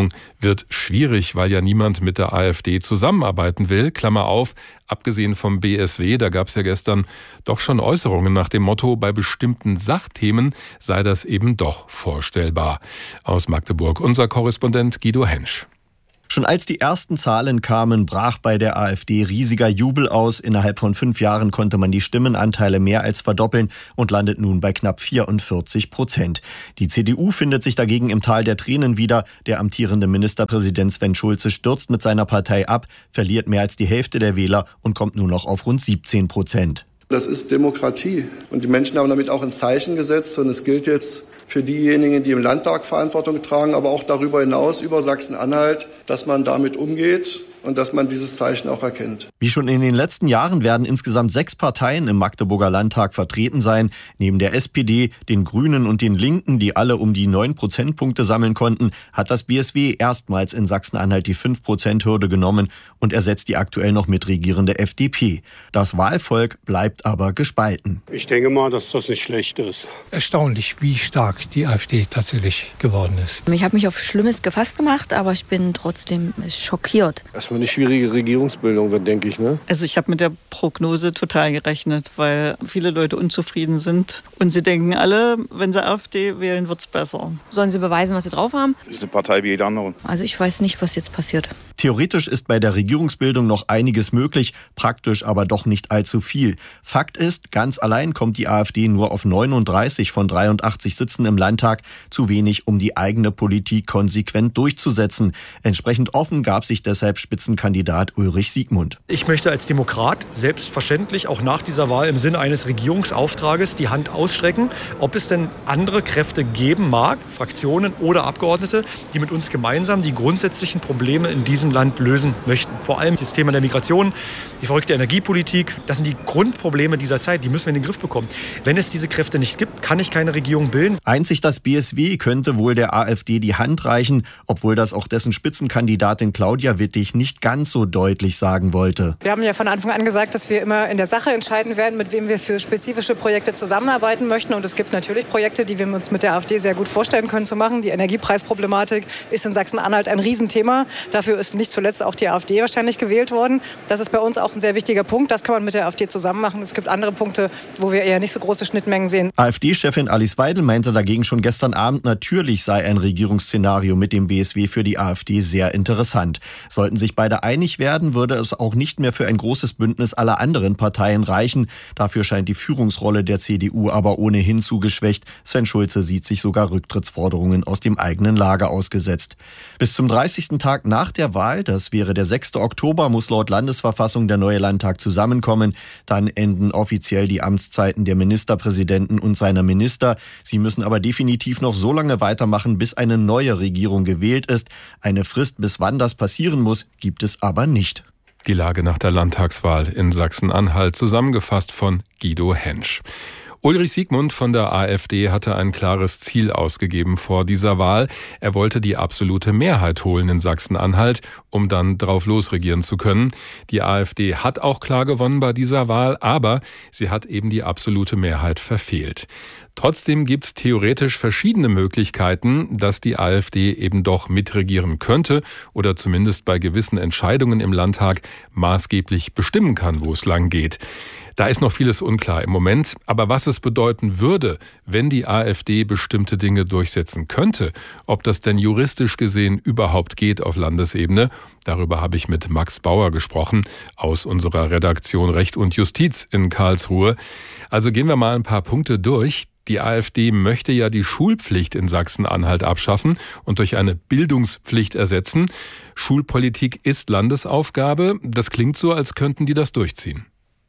wird schwierig, weil ja niemand mit der AfD zusammenarbeiten will. Klammer auf, abgesehen vom B S W, da gab es ja gestern doch schon Äußerungen nach dem Motto, bei bestimmten Sachthemen sei das eben doch vorstellbar. Aus Magdeburg unser Korrespondent Guido Hensch. Schon als die ersten Zahlen kamen, brach bei der AfD riesiger Jubel aus. Innerhalb von fünf Jahren konnte man die Stimmenanteile mehr als verdoppeln und landet nun bei knapp vierundvierzig Prozent. Die C D U findet sich dagegen im Tal der Tränen wieder. Der amtierende Ministerpräsident Sven Schulze stürzt mit seiner Partei ab, verliert mehr als die Hälfte der Wähler und kommt nur noch auf rund siebzehn Prozent. Das ist Demokratie und die Menschen haben damit auch ein Zeichen gesetzt und es gilt jetzt für diejenigen, die im Landtag Verantwortung tragen, aber auch darüber hinaus über Sachsen-Anhalt, dass man damit umgeht und dass man dieses Zeichen auch erkennt. Wie schon in den letzten Jahren werden insgesamt sechs Parteien im Magdeburger Landtag vertreten sein. Neben der S P D, den Grünen und den Linken, die alle um die neun Prozentpunkte sammeln konnten, hat das B S W erstmals in Sachsen-Anhalt die fünf Prozent Hürde genommen und ersetzt die aktuell noch mitregierende F D P. Das Wahlvolk bleibt aber gespalten. Ich denke mal, dass das nicht schlecht ist. Erstaunlich, wie stark die AfD tatsächlich geworden ist. Ich habe mich auf Schlimmes gefasst gemacht, aber ich bin trotzdem schockiert. Erstmal eine schwierige Regierungsbildung wird, denke ich. Ne? Also ich habe mit der Prognose total gerechnet, weil viele Leute unzufrieden sind. Und sie denken alle, wenn sie AfD wählen, wird es besser. Sollen sie beweisen, was sie drauf haben? Das ist eine Partei wie jede andere. Also ich weiß nicht, was jetzt passiert. Theoretisch ist bei der Regierungsbildung noch einiges möglich, praktisch aber doch nicht allzu viel. Fakt ist, ganz allein kommt die AfD nur auf neununddreißig von dreiundachtzig Sitzen im Landtag, zu wenig, um die eigene Politik konsequent durchzusetzen. Entsprechend offen gab sich deshalb Spitzenkandidat Ulrich Siegmund. Ich möchte als Demokrat selbstverständlich auch nach dieser Wahl im Sinne eines Regierungsauftrages die Hand ausstrecken, ob es denn andere Kräfte geben mag, Fraktionen oder Abgeordnete, die mit uns gemeinsam die grundsätzlichen Probleme in diesem Land lösen möchten. Vor allem das Thema der Migration, die verrückte Energiepolitik, das sind die Grundprobleme dieser Zeit, die müssen wir in den Griff bekommen. Wenn es diese Kräfte nicht gibt, kann ich keine Regierung bilden. Einzig das B S W könnte wohl der AfD die Hand reichen, obwohl das auch dessen Spitzenkandidatin Claudia Wittig nicht ganz so deutlich sagen wollte. Wir haben ja von Anfang an gesagt, dass wir immer in der Sache entscheiden werden, mit wem wir für spezifische Projekte zusammenarbeiten möchten. Und es gibt natürlich Projekte, die wir uns mit der AfD sehr gut vorstellen können zu machen. Die Energiepreisproblematik ist in Sachsen-Anhalt ein Riesenthema. Dafür ist nicht zuletzt auch die AfD wahrscheinlich gewählt worden. Das ist bei uns auch ein sehr wichtiger Punkt. Das kann man mit der AfD zusammen machen. Es gibt andere Punkte, wo wir eher nicht so große Schnittmengen sehen. AfD-Chefin Alice Weidel meinte dagegen schon gestern Abend, natürlich sei ein Regierungsszenario mit dem B S W für die AfD sehr interessant. Sollten sich beide einig werden, würde es auch nicht mehr für ein großes Bündnis aller anderen Parteien reichen. Dafür scheint die Führungsrolle der C D U aber ohnehin zu geschwächt. Sven Schulze sieht sich sogar Rücktrittsforderungen aus dem eigenen Lager ausgesetzt. Bis zum dreißigsten Tag nach der Wahl, das wäre der sechste Oktober, muss laut Landesverfassung der neue Landtag zusammenkommen. Dann enden offiziell die Amtszeiten der Ministerpräsidenten und seiner Minister. Sie müssen aber definitiv noch so lange weitermachen, bis eine neue Regierung gewählt ist. Eine Frist, bis wann das passieren muss, gibt es aber nicht. Die Lage nach der Landtagswahl in Sachsen-Anhalt, zusammengefasst von Guido Hensch. Ulrich Siegmund von der AfD hatte ein klares Ziel ausgegeben vor dieser Wahl. Er wollte die absolute Mehrheit holen in Sachsen-Anhalt, um dann drauf losregieren zu können. Die AfD hat auch klar gewonnen bei dieser Wahl, aber sie hat eben die absolute Mehrheit verfehlt. Trotzdem gibt es theoretisch verschiedene Möglichkeiten, dass die AfD eben doch mitregieren könnte oder zumindest bei gewissen Entscheidungen im Landtag maßgeblich bestimmen kann, wo es lang geht. Da ist noch vieles unklar im Moment, aber was es bedeuten würde, wenn die AfD bestimmte Dinge durchsetzen könnte, ob das denn juristisch gesehen überhaupt geht auf Landesebene, darüber habe ich mit Max Bauer gesprochen aus unserer Redaktion Recht und Justiz in Karlsruhe. Also gehen wir mal ein paar Punkte durch. Die AfD möchte ja die Schulpflicht in Sachsen-Anhalt abschaffen und durch eine Bildungspflicht ersetzen. Schulpolitik ist Landesaufgabe. Das klingt so, als könnten die das durchziehen.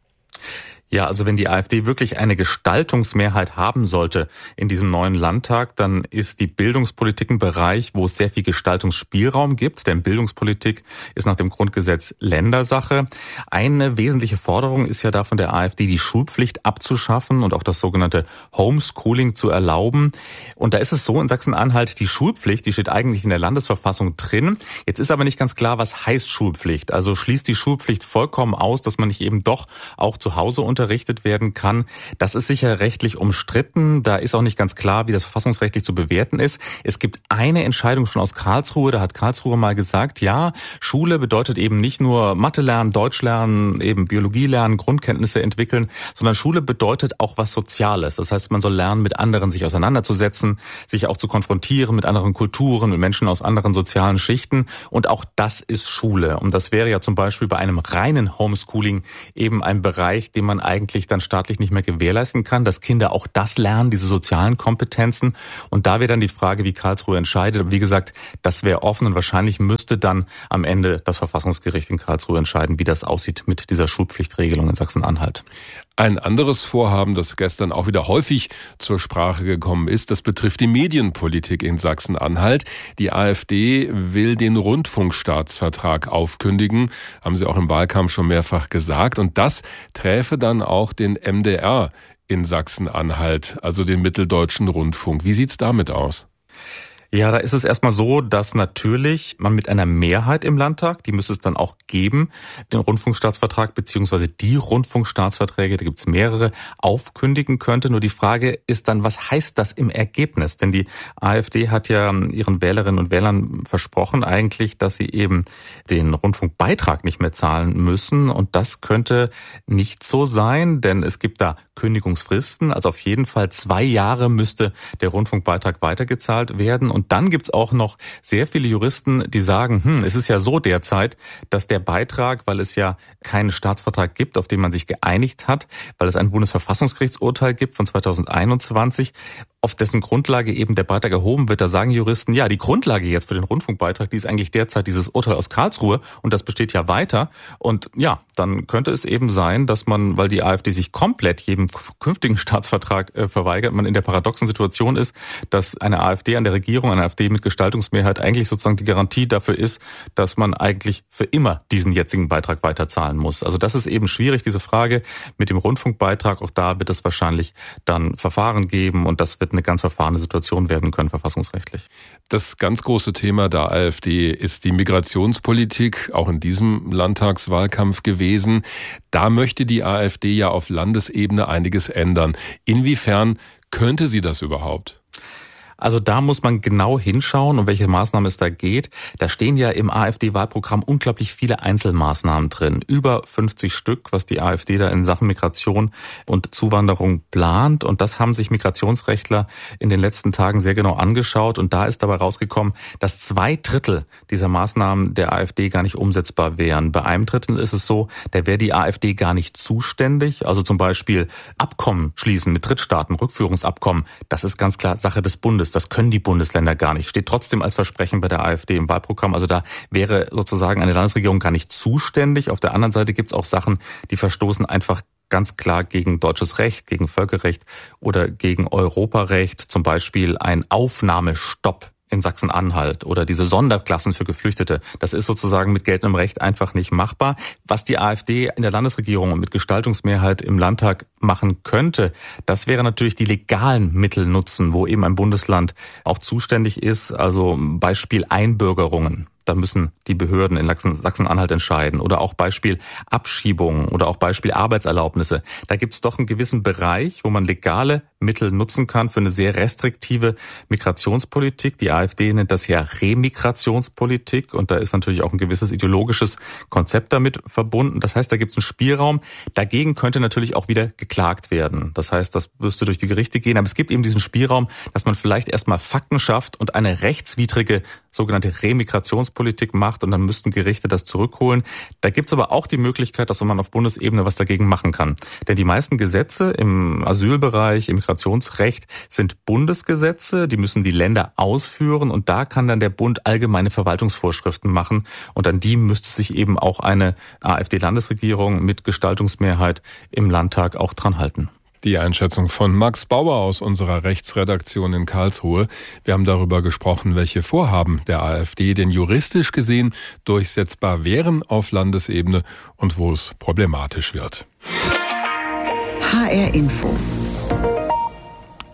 Ja, also wenn die AfD wirklich eine Gestaltungsmehrheit haben sollte in diesem neuen Landtag, dann ist die Bildungspolitik ein Bereich, wo es sehr viel Gestaltungsspielraum gibt, denn Bildungspolitik ist nach dem Grundgesetz Ländersache. Eine wesentliche Forderung ist ja da von der AfD, die Schulpflicht abzuschaffen und auch das sogenannte Homeschooling zu erlauben. Und da ist es so in Sachsen-Anhalt, die Schulpflicht, die steht eigentlich in der Landesverfassung drin. Jetzt ist aber nicht ganz klar, was heißt Schulpflicht. Also schließt die Schulpflicht vollkommen aus, dass man nicht eben doch auch zu Hause unterrichtet werden kann. Das ist sicher rechtlich umstritten. Da ist auch nicht ganz klar, wie das verfassungsrechtlich zu bewerten ist. Es gibt eine Entscheidung schon aus Karlsruhe. Da hat Karlsruhe mal gesagt, ja, Schule bedeutet eben nicht nur Mathe lernen, Deutsch lernen, eben Biologie lernen, Grundkenntnisse entwickeln, sondern Schule bedeutet auch was Soziales. Das heißt, man soll lernen, mit anderen sich auseinanderzusetzen, sich auch zu konfrontieren mit anderen Kulturen, mit Menschen aus anderen sozialen Schichten. Und auch das ist Schule. Und das wäre ja zum Beispiel bei einem reinen Homeschooling eben ein Bereich, den man eigentlich dann staatlich nicht mehr gewährleisten kann, dass Kinder auch das lernen, diese sozialen Kompetenzen. Und da wäre dann die Frage, wie Karlsruhe entscheidet. Aber wie gesagt, das wäre offen und wahrscheinlich müsste dann am Ende das Verfassungsgericht in Karlsruhe entscheiden, wie das aussieht mit dieser Schulpflichtregelung in Sachsen-Anhalt. Ein anderes Vorhaben, das gestern auch wieder häufig zur Sprache gekommen ist, das betrifft die Medienpolitik in Sachsen-Anhalt. Die AfD will den Rundfunkstaatsvertrag aufkündigen, haben sie auch im Wahlkampf schon mehrfach gesagt. Und das träfe dann auch den M D R in Sachsen-Anhalt, also den Mitteldeutschen Rundfunk. Wie sieht's damit aus? Ja, da ist es erstmal so, dass natürlich man mit einer Mehrheit im Landtag, die müsste es dann auch geben, den Rundfunkstaatsvertrag beziehungsweise die Rundfunkstaatsverträge, da gibt es mehrere, aufkündigen könnte. Nur die Frage ist dann, was heißt das im Ergebnis? Denn die AfD hat ja ihren Wählerinnen und Wählern versprochen eigentlich, dass sie eben den Rundfunkbeitrag nicht mehr zahlen müssen. Und das könnte nicht so sein, denn es gibt da Kündigungsfristen. Also auf jeden Fall zwei Jahre müsste der Rundfunkbeitrag weitergezahlt werden. Und dann gibt's auch noch sehr viele Juristen, die sagen, hm, es ist ja so derzeit, dass der Beitrag, weil es ja keinen Staatsvertrag gibt, auf den man sich geeinigt hat, weil es ein Bundesverfassungsgerichtsurteil gibt von zweitausendeinundzwanzig, auf dessen Grundlage eben der Beitrag erhoben wird, da sagen Juristen, ja, die Grundlage jetzt für den Rundfunkbeitrag, die ist eigentlich derzeit dieses Urteil aus Karlsruhe und das besteht ja weiter. Und ja, dann könnte es eben sein, dass man, weil die AfD sich komplett jedem künftigen Staatsvertrag äh, verweigert, man in der paradoxen Situation ist, dass eine AfD an der Regierung, eine AfD mit Gestaltungsmehrheit eigentlich sozusagen die Garantie dafür ist, dass man eigentlich für immer diesen jetzigen Beitrag weiterzahlen muss. Also das ist eben schwierig, diese Frage mit dem Rundfunkbeitrag. Auch da wird es wahrscheinlich dann Verfahren geben und das wird eine ganz verfahrene Situation werden können, verfassungsrechtlich. Das ganz große Thema der AfD ist die Migrationspolitik, auch in diesem Landtagswahlkampf gewesen. Da möchte die AfD ja auf Landesebene einiges ändern. Inwiefern könnte sie das überhaupt? Also da muss man genau hinschauen, um welche Maßnahmen es da geht. Da stehen ja im AfD-Wahlprogramm unglaublich viele Einzelmaßnahmen drin. Über fünfzig Stück, was die AfD da in Sachen Migration und Zuwanderung plant. Und das haben sich Migrationsrechtler in den letzten Tagen sehr genau angeschaut. Und da ist dabei rausgekommen, dass zwei Drittel dieser Maßnahmen der AfD gar nicht umsetzbar wären. Bei einem Drittel ist es so, da wäre die AfD gar nicht zuständig. Also zum Beispiel Abkommen schließen mit Drittstaaten, Rückführungsabkommen. Das ist ganz klar Sache des Bundes. Das können die Bundesländer gar nicht. Steht trotzdem als Versprechen bei der AfD im Wahlprogramm. Also da wäre sozusagen eine Landesregierung gar nicht zuständig. Auf der anderen Seite gibt es auch Sachen, die verstoßen einfach ganz klar gegen deutsches Recht, gegen Völkerrecht oder gegen Europarecht. Zum Beispiel ein Aufnahmestopp in Sachsen-Anhalt oder diese Sonderklassen für Geflüchtete. Das ist sozusagen mit geltendem Recht einfach nicht machbar. Was die AfD in der Landesregierung und mit Gestaltungsmehrheit im Landtag machen könnte, das wäre natürlich die legalen Mittel nutzen, wo eben ein Bundesland auch zuständig ist. Also Beispiel Einbürgerungen. Da müssen die Behörden in Sachsen-Anhalt entscheiden. Oder auch Beispiel Abschiebungen oder auch Beispiel Arbeitserlaubnisse. Da gibt es doch einen gewissen Bereich, wo man legale Mittel nutzen kann für eine sehr restriktive Migrationspolitik. Die AfD nennt das ja Remigrationspolitik und da ist natürlich auch ein gewisses ideologisches Konzept damit verbunden. Das heißt, da gibt es einen Spielraum. Dagegen könnte natürlich auch wieder geklagt werden. Das heißt, das müsste durch die Gerichte gehen. Aber es gibt eben diesen Spielraum, dass man vielleicht erstmal Fakten schafft und eine rechtswidrige sogenannte Remigrationspolitik macht und dann müssten Gerichte das zurückholen. Da gibt's aber auch die Möglichkeit, dass man auf Bundesebene was dagegen machen kann. Denn die meisten Gesetze im Asylbereich, im Migrationsrecht sind Bundesgesetze, die müssen die Länder ausführen und da kann dann der Bund allgemeine Verwaltungsvorschriften machen und an die müsste sich eben auch eine AfD-Landesregierung mit Gestaltungsmehrheit im Landtag auch dran halten. Die Einschätzung von Max Bauer aus unserer Rechtsredaktion in Karlsruhe. Wir haben darüber gesprochen, welche Vorhaben der AfD denn juristisch gesehen durchsetzbar wären auf Landesebene und wo es problematisch wird. H R Info.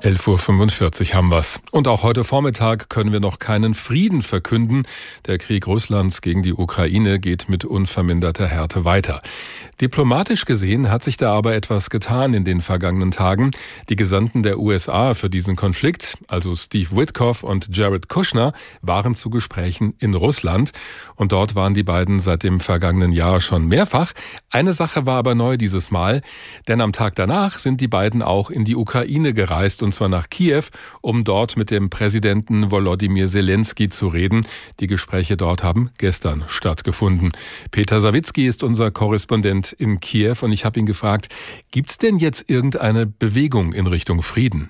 elf Uhr fünfundvierzig haben wir's. Und auch heute Vormittag können wir noch keinen Frieden verkünden. Der Krieg Russlands gegen die Ukraine geht mit unverminderter Härte weiter. Diplomatisch gesehen hat sich da aber etwas getan in den vergangenen Tagen. Die Gesandten der U S A für diesen Konflikt, also Steve Witkoff und Jared Kushner, waren zu Gesprächen in Russland. Und dort waren die beiden seit dem vergangenen Jahr schon mehrfach. Eine Sache war aber neu dieses Mal, denn am Tag danach sind die beiden auch in die Ukraine gereist, und zwar nach Kiew, um dort mit dem Präsidenten Volodymyr Zelensky zu reden. Die Gespräche dort haben gestern stattgefunden. Peter Sawicki ist unser Korrespondent in Kiew und ich habe ihn gefragt, gibt's denn jetzt irgendeine Bewegung in Richtung Frieden?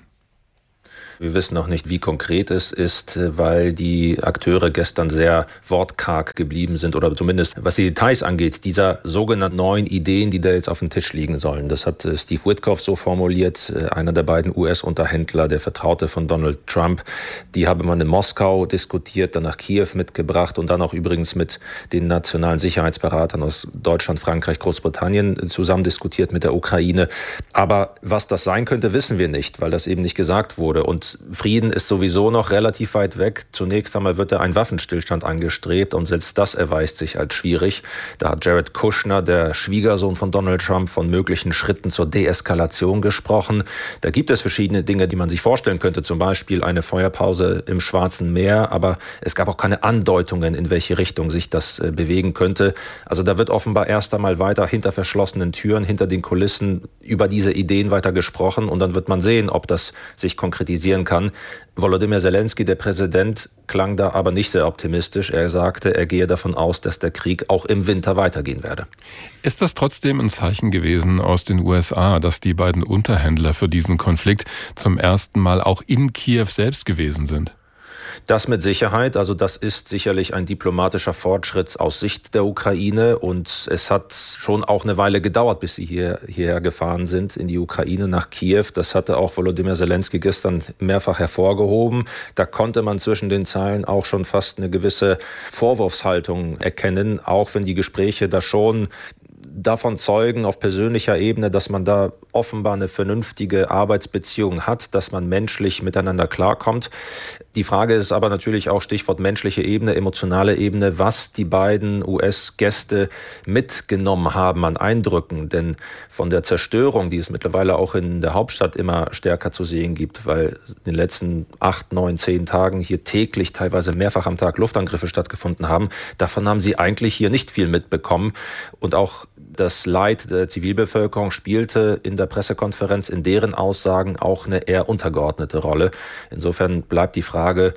Wir wissen noch nicht, wie konkret es ist, weil die Akteure gestern sehr wortkarg geblieben sind oder zumindest, was die Details angeht, dieser sogenannten neuen Ideen, die da jetzt auf dem Tisch liegen sollen. Das hat Steve Witkoff so formuliert, einer der beiden U S-Unterhändler, der Vertraute von Donald Trump. Die habe man in Moskau diskutiert, dann nach Kiew mitgebracht und dann auch übrigens mit den nationalen Sicherheitsberatern aus Deutschland, Frankreich, Großbritannien zusammen diskutiert mit der Ukraine. Aber was das sein könnte, wissen wir nicht, weil das eben nicht gesagt wurde. Und Frieden ist sowieso noch relativ weit weg. Zunächst einmal wird da ein Waffenstillstand angestrebt und selbst das erweist sich als schwierig. Da hat Jared Kushner, der Schwiegersohn von Donald Trump, von möglichen Schritten zur Deeskalation gesprochen. Da gibt es verschiedene Dinge, die man sich vorstellen könnte, zum Beispiel eine Feuerpause im Schwarzen Meer, aber es gab auch keine Andeutungen, in welche Richtung sich das äh, bewegen könnte. Also da wird offenbar erst einmal weiter hinter verschlossenen Türen, hinter den Kulissen über diese Ideen weiter gesprochen und dann wird man sehen, ob das sich konkretisieren kann. Volodymyr Zelensky, der Präsident, klang da aber nicht sehr optimistisch. Er sagte, er gehe davon aus, dass der Krieg auch im Winter weitergehen werde. Ist das trotzdem ein Zeichen gewesen aus den U S A, dass die beiden Unterhändler für diesen Konflikt zum ersten Mal auch in Kiew selbst gewesen sind? Das mit Sicherheit, also das ist sicherlich ein diplomatischer Fortschritt aus Sicht der Ukraine und es hat schon auch eine Weile gedauert, bis sie hier, hierher gefahren sind in die Ukraine nach Kiew. Das hatte auch Volodymyr Zelensky gestern mehrfach hervorgehoben. Da konnte man zwischen den Zeilen auch schon fast eine gewisse Vorwurfshaltung erkennen, auch wenn die Gespräche da schon davon zeugen auf persönlicher Ebene, dass man da offenbar eine vernünftige Arbeitsbeziehung hat, dass man menschlich miteinander klarkommt. Die Frage ist aber natürlich auch Stichwort menschliche Ebene, emotionale Ebene, was die beiden U S-Gäste mitgenommen haben an Eindrücken. Denn von der Zerstörung, die es mittlerweile auch in der Hauptstadt immer stärker zu sehen gibt, weil in den letzten acht, neun, zehn Tagen hier täglich teilweise mehrfach am Tag Luftangriffe stattgefunden haben, davon haben sie eigentlich hier nicht viel mitbekommen. Und auch das Leid der Zivilbevölkerung spielte in der Pressekonferenz in deren Aussagen auch eine eher untergeordnete Rolle. Insofern bleibt die Frage,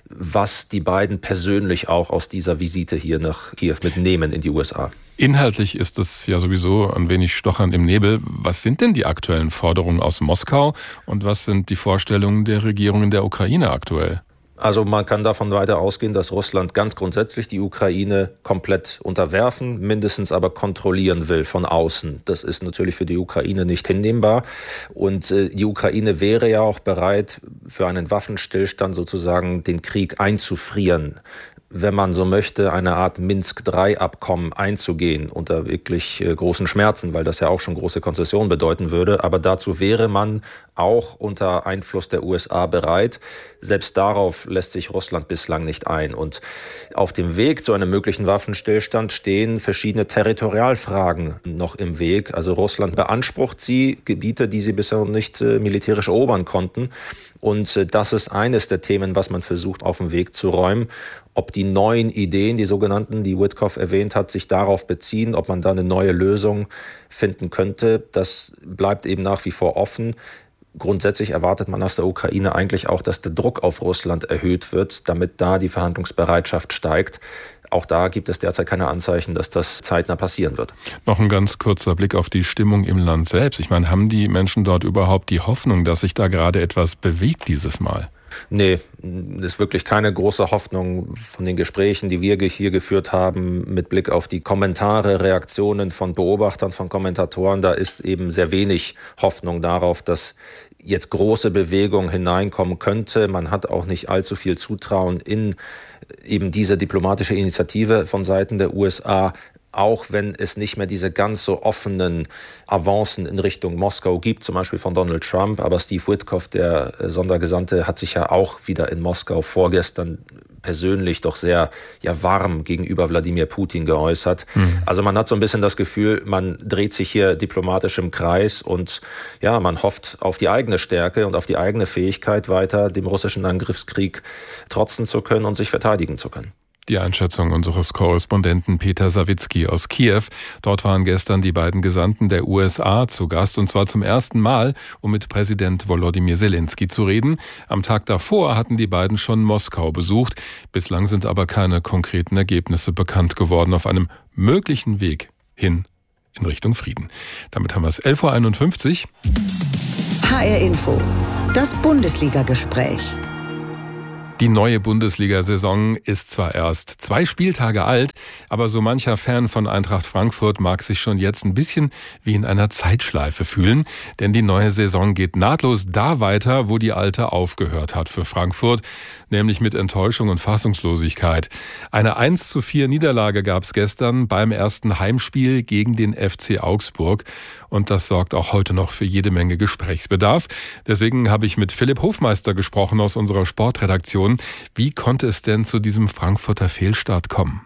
was die beiden persönlich auch aus dieser Visite hier nach Kiew mitnehmen in die U S A. Inhaltlich ist es ja sowieso ein wenig stochern im Nebel. Was sind denn die aktuellen Forderungen aus Moskau und was sind die Vorstellungen der Regierung in der Ukraine aktuell? Also man kann davon weiter ausgehen, dass Russland ganz grundsätzlich die Ukraine komplett unterwerfen, mindestens aber kontrollieren will von außen. Das ist natürlich für die Ukraine nicht hinnehmbar. Und äh, die Ukraine wäre ja auch bereit, für einen Waffenstillstand sozusagen den Krieg einzufrieren, wenn man so möchte, eine Art Minsk drei Abkommen einzugehen, unter wirklich äh, großen Schmerzen, weil das ja auch schon große Konzessionen bedeuten würde. Aber dazu wäre man auch unter Einfluss der U S A bereit. Selbst darauf lässt sich Russland bislang nicht ein. Und auf dem Weg zu einem möglichen Waffenstillstand stehen verschiedene Territorialfragen noch im Weg. Also Russland beansprucht sie, Gebiete, die sie bisher nicht äh, militärisch erobern konnten. Und äh, das ist eines der Themen, was man versucht auf den Weg zu räumen. Ob die neuen Ideen, die sogenannten, die Witkoff erwähnt hat, sich darauf beziehen, ob man da eine neue Lösung finden könnte, das bleibt eben nach wie vor offen. Grundsätzlich erwartet man aus der Ukraine eigentlich auch, dass der Druck auf Russland erhöht wird, damit da die Verhandlungsbereitschaft steigt. Auch da gibt es derzeit keine Anzeichen, dass das zeitnah passieren wird. Noch ein ganz kurzer Blick auf die Stimmung im Land selbst. Ich meine, haben die Menschen dort überhaupt die Hoffnung, dass sich da gerade etwas bewegt dieses Mal? Nee, es ist wirklich keine große Hoffnung von den Gesprächen, die wir hier geführt haben, mit Blick auf die Kommentare, Reaktionen von Beobachtern, von Kommentatoren. Da ist eben sehr wenig Hoffnung darauf, dass jetzt große Bewegung hineinkommen könnte. Man hat auch nicht allzu viel Zutrauen in eben diese diplomatische Initiative von Seiten der U S A. auch wenn es nicht mehr diese ganz so offenen Avancen in Richtung Moskau gibt, zum Beispiel von Donald Trump. Aber Steve Witkoff, der Sondergesandte, hat sich ja auch wieder in Moskau vorgestern persönlich doch sehr ja, warm gegenüber Wladimir Putin geäußert. Mhm. Also man hat so ein bisschen das Gefühl, man dreht sich hier diplomatisch im Kreis und ja, man hofft auf die eigene Stärke und auf die eigene Fähigkeit, weiter dem russischen Angriffskrieg trotzen zu können und sich verteidigen zu können. Die Einschätzung unseres Korrespondenten Peter Sawicki aus Kiew. Dort waren gestern die beiden Gesandten der U S A zu Gast, und zwar zum ersten Mal, um mit Präsident Volodymyr Zelensky zu reden. Am Tag davor hatten die beiden schon Moskau besucht. Bislang sind aber keine konkreten Ergebnisse bekannt geworden auf einem möglichen Weg hin in Richtung Frieden. Damit haben wir es elf Uhr einundfünfzig. H R Info, das Bundesliga-Gespräch. Die neue Bundesliga-Saison ist zwar erst zwei Spieltage alt, aber so mancher Fan von Eintracht Frankfurt mag sich schon jetzt ein bisschen wie in einer Zeitschleife fühlen. Denn die neue Saison geht nahtlos da weiter, wo die alte aufgehört hat für Frankfurt, nämlich mit Enttäuschung und Fassungslosigkeit. Eine eins zu vier Niederlage gab es gestern beim ersten Heimspiel gegen den F C Augsburg. Und das sorgt auch heute noch für jede Menge Gesprächsbedarf. Deswegen habe ich mit Philipp Hofmeister gesprochen aus unserer Sportredaktion. Wie konnte es denn zu diesem Frankfurter Fehlstart kommen?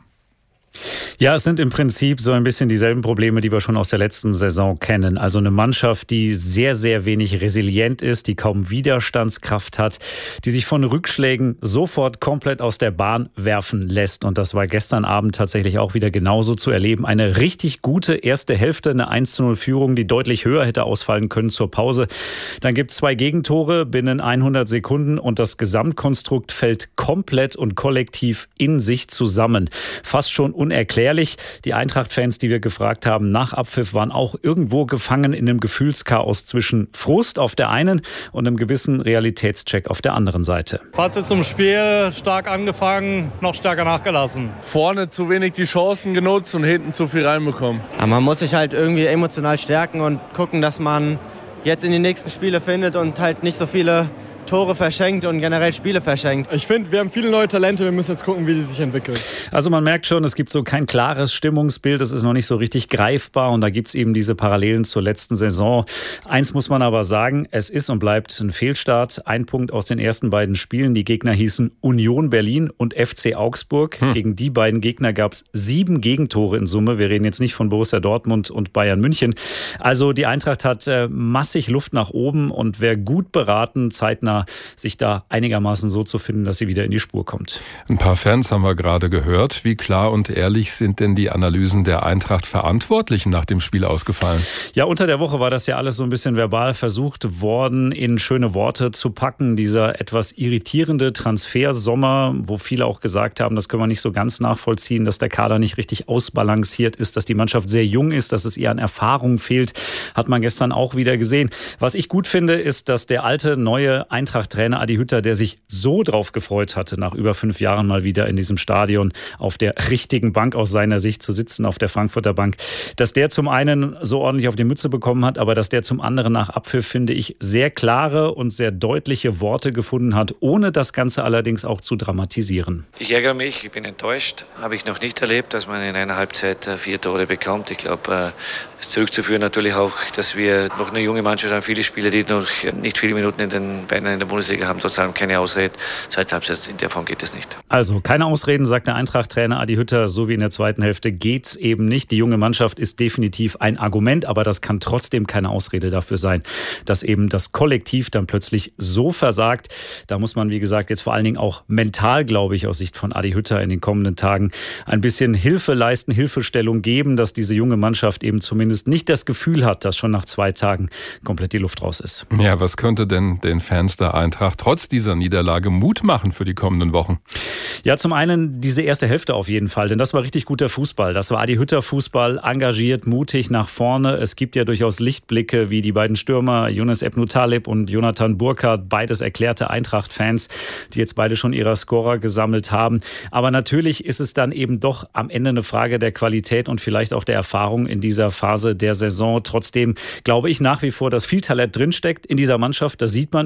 Ja, es sind im Prinzip so ein bisschen dieselben Probleme, die wir schon aus der letzten Saison kennen. Also eine Mannschaft, die sehr, sehr wenig resilient ist, die kaum Widerstandskraft hat, die sich von Rückschlägen sofort komplett aus der Bahn werfen lässt. Und das war gestern Abend tatsächlich auch wieder genauso zu erleben. Eine richtig gute erste Hälfte, eine eins zu null Führung, die deutlich höher hätte ausfallen können zur Pause. Dann gibt es zwei Gegentore binnen hundert Sekunden und das Gesamtkonstrukt fällt komplett und kollektiv in sich zusammen. Fast schon unerklärlich. Die Eintracht-Fans, die wir gefragt haben nach Abpfiff, waren auch irgendwo gefangen in einem Gefühlschaos zwischen Frust auf der einen und einem gewissen Realitätscheck auf der anderen Seite. Fazit zum Spiel: stark angefangen, noch stärker nachgelassen. Vorne zu wenig die Chancen genutzt und hinten zu viel reinbekommen. Ja, man muss sich halt irgendwie emotional stärken und gucken, dass man jetzt in die nächsten Spiele findet und halt nicht so viele Tore verschenkt und generell Spiele verschenkt. Ich finde, wir haben viele neue Talente, wir müssen jetzt gucken, wie sie sich entwickeln. Also man merkt schon, es gibt so kein klares Stimmungsbild, es ist noch nicht so richtig greifbar und da gibt es eben diese Parallelen zur letzten Saison. Eins muss man aber sagen, es ist und bleibt ein Fehlstart. Ein Punkt aus den ersten beiden Spielen. Die Gegner hießen Union Berlin und F C Augsburg. Hm. Gegen die beiden Gegner gab es sieben Gegentore in Summe. Wir reden jetzt nicht von Borussia Dortmund und Bayern München. Also die Eintracht hat äh, massig Luft nach oben und wäre gut beraten, zeitnah sich da einigermaßen so zu finden, dass sie wieder in die Spur kommt. Ein paar Fans haben wir gerade gehört. Wie klar und ehrlich sind denn die Analysen der Eintracht-Verantwortlichen nach dem Spiel ausgefallen? Ja, unter der Woche war das ja alles so ein bisschen verbal versucht worden, in schöne Worte zu packen. Dieser etwas irritierende Transfersommer, wo viele auch gesagt haben, das können wir nicht so ganz nachvollziehen, dass der Kader nicht richtig ausbalanciert ist, dass die Mannschaft sehr jung ist, dass es ihr an Erfahrung fehlt, hat man gestern auch wieder gesehen. Was ich gut finde, ist, dass der alte, neue Eintracht Trainer Adi Hütter, der sich so drauf gefreut hatte, nach über fünf Jahren mal wieder in diesem Stadion auf der richtigen Bank aus seiner Sicht zu sitzen, auf der Frankfurter Bank, dass der zum einen so ordentlich auf die Mütze bekommen hat, aber dass der zum anderen nach Abpfiff, finde ich, sehr klare und sehr deutliche Worte gefunden hat, ohne das Ganze allerdings auch zu dramatisieren. Ich ärgere mich, ich bin enttäuscht. Habe ich noch nicht erlebt, dass man in einer Halbzeit vier Tore bekommt. Ich glaube, es ist zurückzuführen natürlich auch, dass wir noch eine junge Mannschaft haben, viele Spieler, die noch nicht viele Minuten in den Beinen in der Bundesliga haben, sozusagen keine Ausrede. Zweite Halbzeit, in der Form geht es nicht. Also keine Ausreden, sagt der Eintracht-Trainer Adi Hütter. So wie in der zweiten Hälfte geht's eben nicht. Die junge Mannschaft ist definitiv ein Argument, aber das kann trotzdem keine Ausrede dafür sein, dass eben das Kollektiv dann plötzlich so versagt. Da muss man, wie gesagt, jetzt vor allen Dingen auch mental, glaube ich, aus Sicht von Adi Hütter in den kommenden Tagen ein bisschen Hilfe leisten, Hilfestellung geben, dass diese junge Mannschaft eben zumindest nicht das Gefühl hat, dass schon nach zwei Tagen komplett die Luft raus ist. Ja, was könnte denn den Fans der Eintracht trotz dieser Niederlage Mut machen für die kommenden Wochen? Ja, zum einen diese erste Hälfte auf jeden Fall, denn das war richtig guter Fußball. Das war Adi Hütter Fußball, engagiert, mutig nach vorne. Es gibt ja durchaus Lichtblicke, wie die beiden Stürmer Younes Ebnou Taleb und Jonathan Burkhardt, beides erklärte Eintracht-Fans, die jetzt beide schon ihre Scorer gesammelt haben. Aber natürlich ist es dann eben doch am Ende eine Frage der Qualität und vielleicht auch der Erfahrung in dieser Phase der Saison. Trotzdem glaube ich nach wie vor, dass viel Talent drinsteckt in dieser Mannschaft. Das sieht man über weite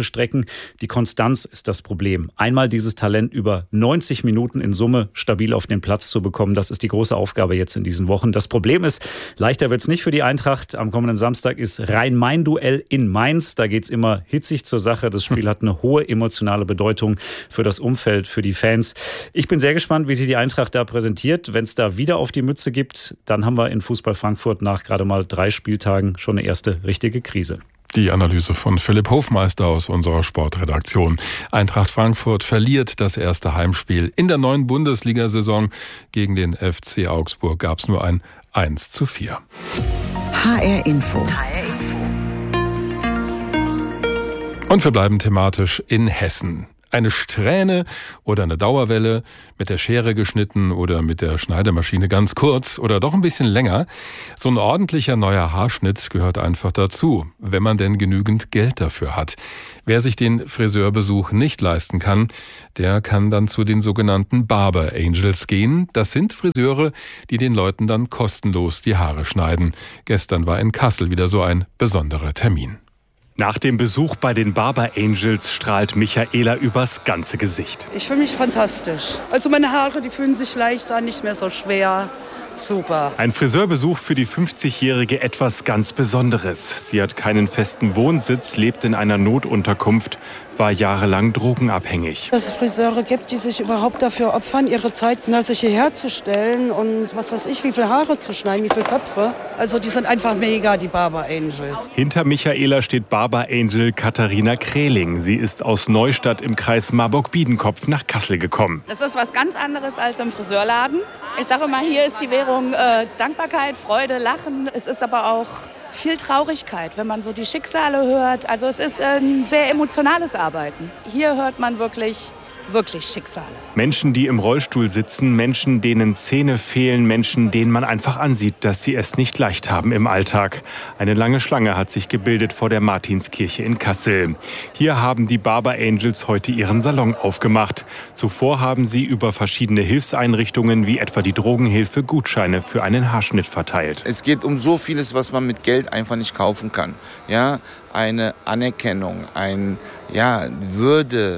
Strecken. Die Konstanz ist das Problem. Einmal dieses Talent über neunzig Minuten in Summe stabil auf den Platz zu bekommen, das ist die große Aufgabe jetzt in diesen Wochen. Das Problem ist, leichter wird es nicht für die Eintracht. Am kommenden Samstag ist Rhein-Main-Duell in Mainz. Da geht es immer hitzig zur Sache. Das Spiel hat eine hohe emotionale Bedeutung für das Umfeld, für die Fans. Ich bin sehr gespannt, wie sich die Eintracht da präsentiert. Wenn es da wieder auf die Mütze gibt, dann haben wir in Fußball Frankfurt nach gerade mal drei Spieltagen schon eine erste richtige Krise. Die Analyse von Philipp Hofmeister aus unserer Sportredaktion. Eintracht Frankfurt verliert das erste Heimspiel. In der neuen Bundesliga-Saison gegen den F C Augsburg gab es nur ein eins zu vier. H R Info. Und wir bleiben thematisch in Hessen. Eine Strähne oder eine Dauerwelle, mit der Schere geschnitten oder mit der Schneidemaschine ganz kurz oder doch ein bisschen länger. So ein ordentlicher neuer Haarschnitt gehört einfach dazu, wenn man denn genügend Geld dafür hat. Wer sich den Friseurbesuch nicht leisten kann, der kann dann zu den sogenannten Barber Angels gehen. Das sind Friseure, die den Leuten dann kostenlos die Haare schneiden. Gestern war in Kassel wieder so ein besonderer Termin. Nach dem Besuch bei den Barber Angels strahlt Michaela übers ganze Gesicht. Ich fühle mich fantastisch. Also meine Haare, die fühlen sich leicht an, nicht mehr so schwer. Super. Ein Friseurbesuch für die fünfzigjährige etwas ganz Besonderes. Sie hat keinen festen Wohnsitz, lebt in einer Notunterkunft, war jahrelang drogenabhängig. Dass es Friseure gibt, die sich überhaupt dafür opfern, ihre Zeit sich hierher zu stellen und was weiß ich, wie viele Haare zu schneiden, wie viele Köpfe. Also die sind einfach mega, die Barber Angels. Hinter Michaela steht Barber Angel Katharina Kreling. Sie ist aus Neustadt im Kreis Marburg-Biedenkopf nach Kassel gekommen. Das ist was ganz anderes als im Friseurladen. Ich sage immer, hier ist die Währung äh, Dankbarkeit, Freude, Lachen. Es ist aber auch viel Traurigkeit, wenn man so die Schicksale hört. Also es ist ein sehr emotionales Arbeiten. Hier hört man wirklich, wirklich Schicksale. Menschen, die im Rollstuhl sitzen, Menschen, denen Zähne fehlen, Menschen, denen man einfach ansieht, dass sie es nicht leicht haben im Alltag. Eine lange Schlange hat sich gebildet vor der Martinskirche in Kassel. Hier haben die Barber Angels heute ihren Salon aufgemacht. Zuvor haben sie über verschiedene Hilfseinrichtungen wie etwa die Drogenhilfe Gutscheine für einen Haarschnitt verteilt. Es geht um so vieles, was man mit Geld einfach nicht kaufen kann. Ja, eine Anerkennung, ein, ja, Würde,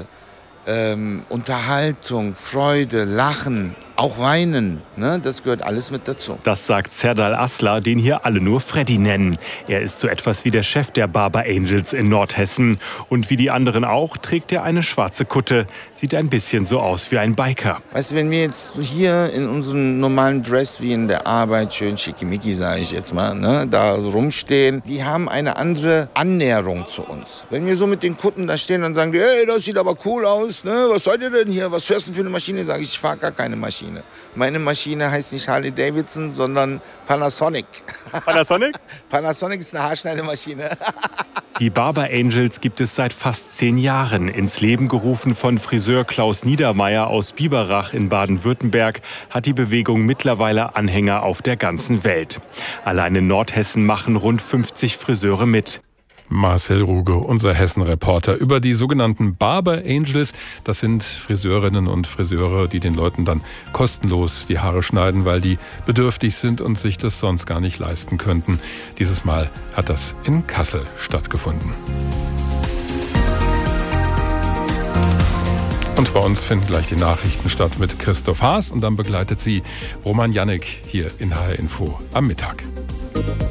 Ähm, Unterhaltung, Freude, Lachen, auch Weinen, ne? Das gehört alles mit dazu. Das sagt Serdal Aslar, den hier alle nur Freddy nennen. Er ist so etwas wie der Chef der Barber Angels in Nordhessen. Und wie die anderen auch, trägt er eine schwarze Kutte. Sieht ein bisschen so aus wie ein Biker. Weißt du, wenn wir jetzt hier in unserem normalen Dress wie in der Arbeit, schön schickimicki, sage ich jetzt mal, ne, da rumstehen, die haben eine andere Annäherung zu uns. Wenn wir so mit den Kutten da stehen, dann sagen die, hey, das sieht aber cool aus, ne? Was seid ihr denn hier? Was fährst du denn für eine Maschine? Sage ich, ich fahre gar keine Maschine. Meine Maschine heißt nicht Harley Davidson, sondern Panasonic. Panasonic? Panasonic ist eine Haarschneidemaschine. Die Barber Angels gibt es seit fast zehn Jahren. Ins Leben gerufen von Friseur Klaus Niedermeyer aus Biberach in Baden-Württemberg hat die Bewegung mittlerweile Anhänger auf der ganzen Welt. Allein in Nordhessen machen rund fünfzig Friseure mit. Marcel Ruge, unser Hessen-Reporter, über die sogenannten Barber Angels. Das sind Friseurinnen und Friseure, die den Leuten dann kostenlos die Haare schneiden, weil die bedürftig sind und sich das sonst gar nicht leisten könnten. Dieses Mal hat das in Kassel stattgefunden. Und bei uns finden gleich die Nachrichten statt mit Christoph Haas und dann begleitet sie Roman Jannik hier in H R Info am Mittag.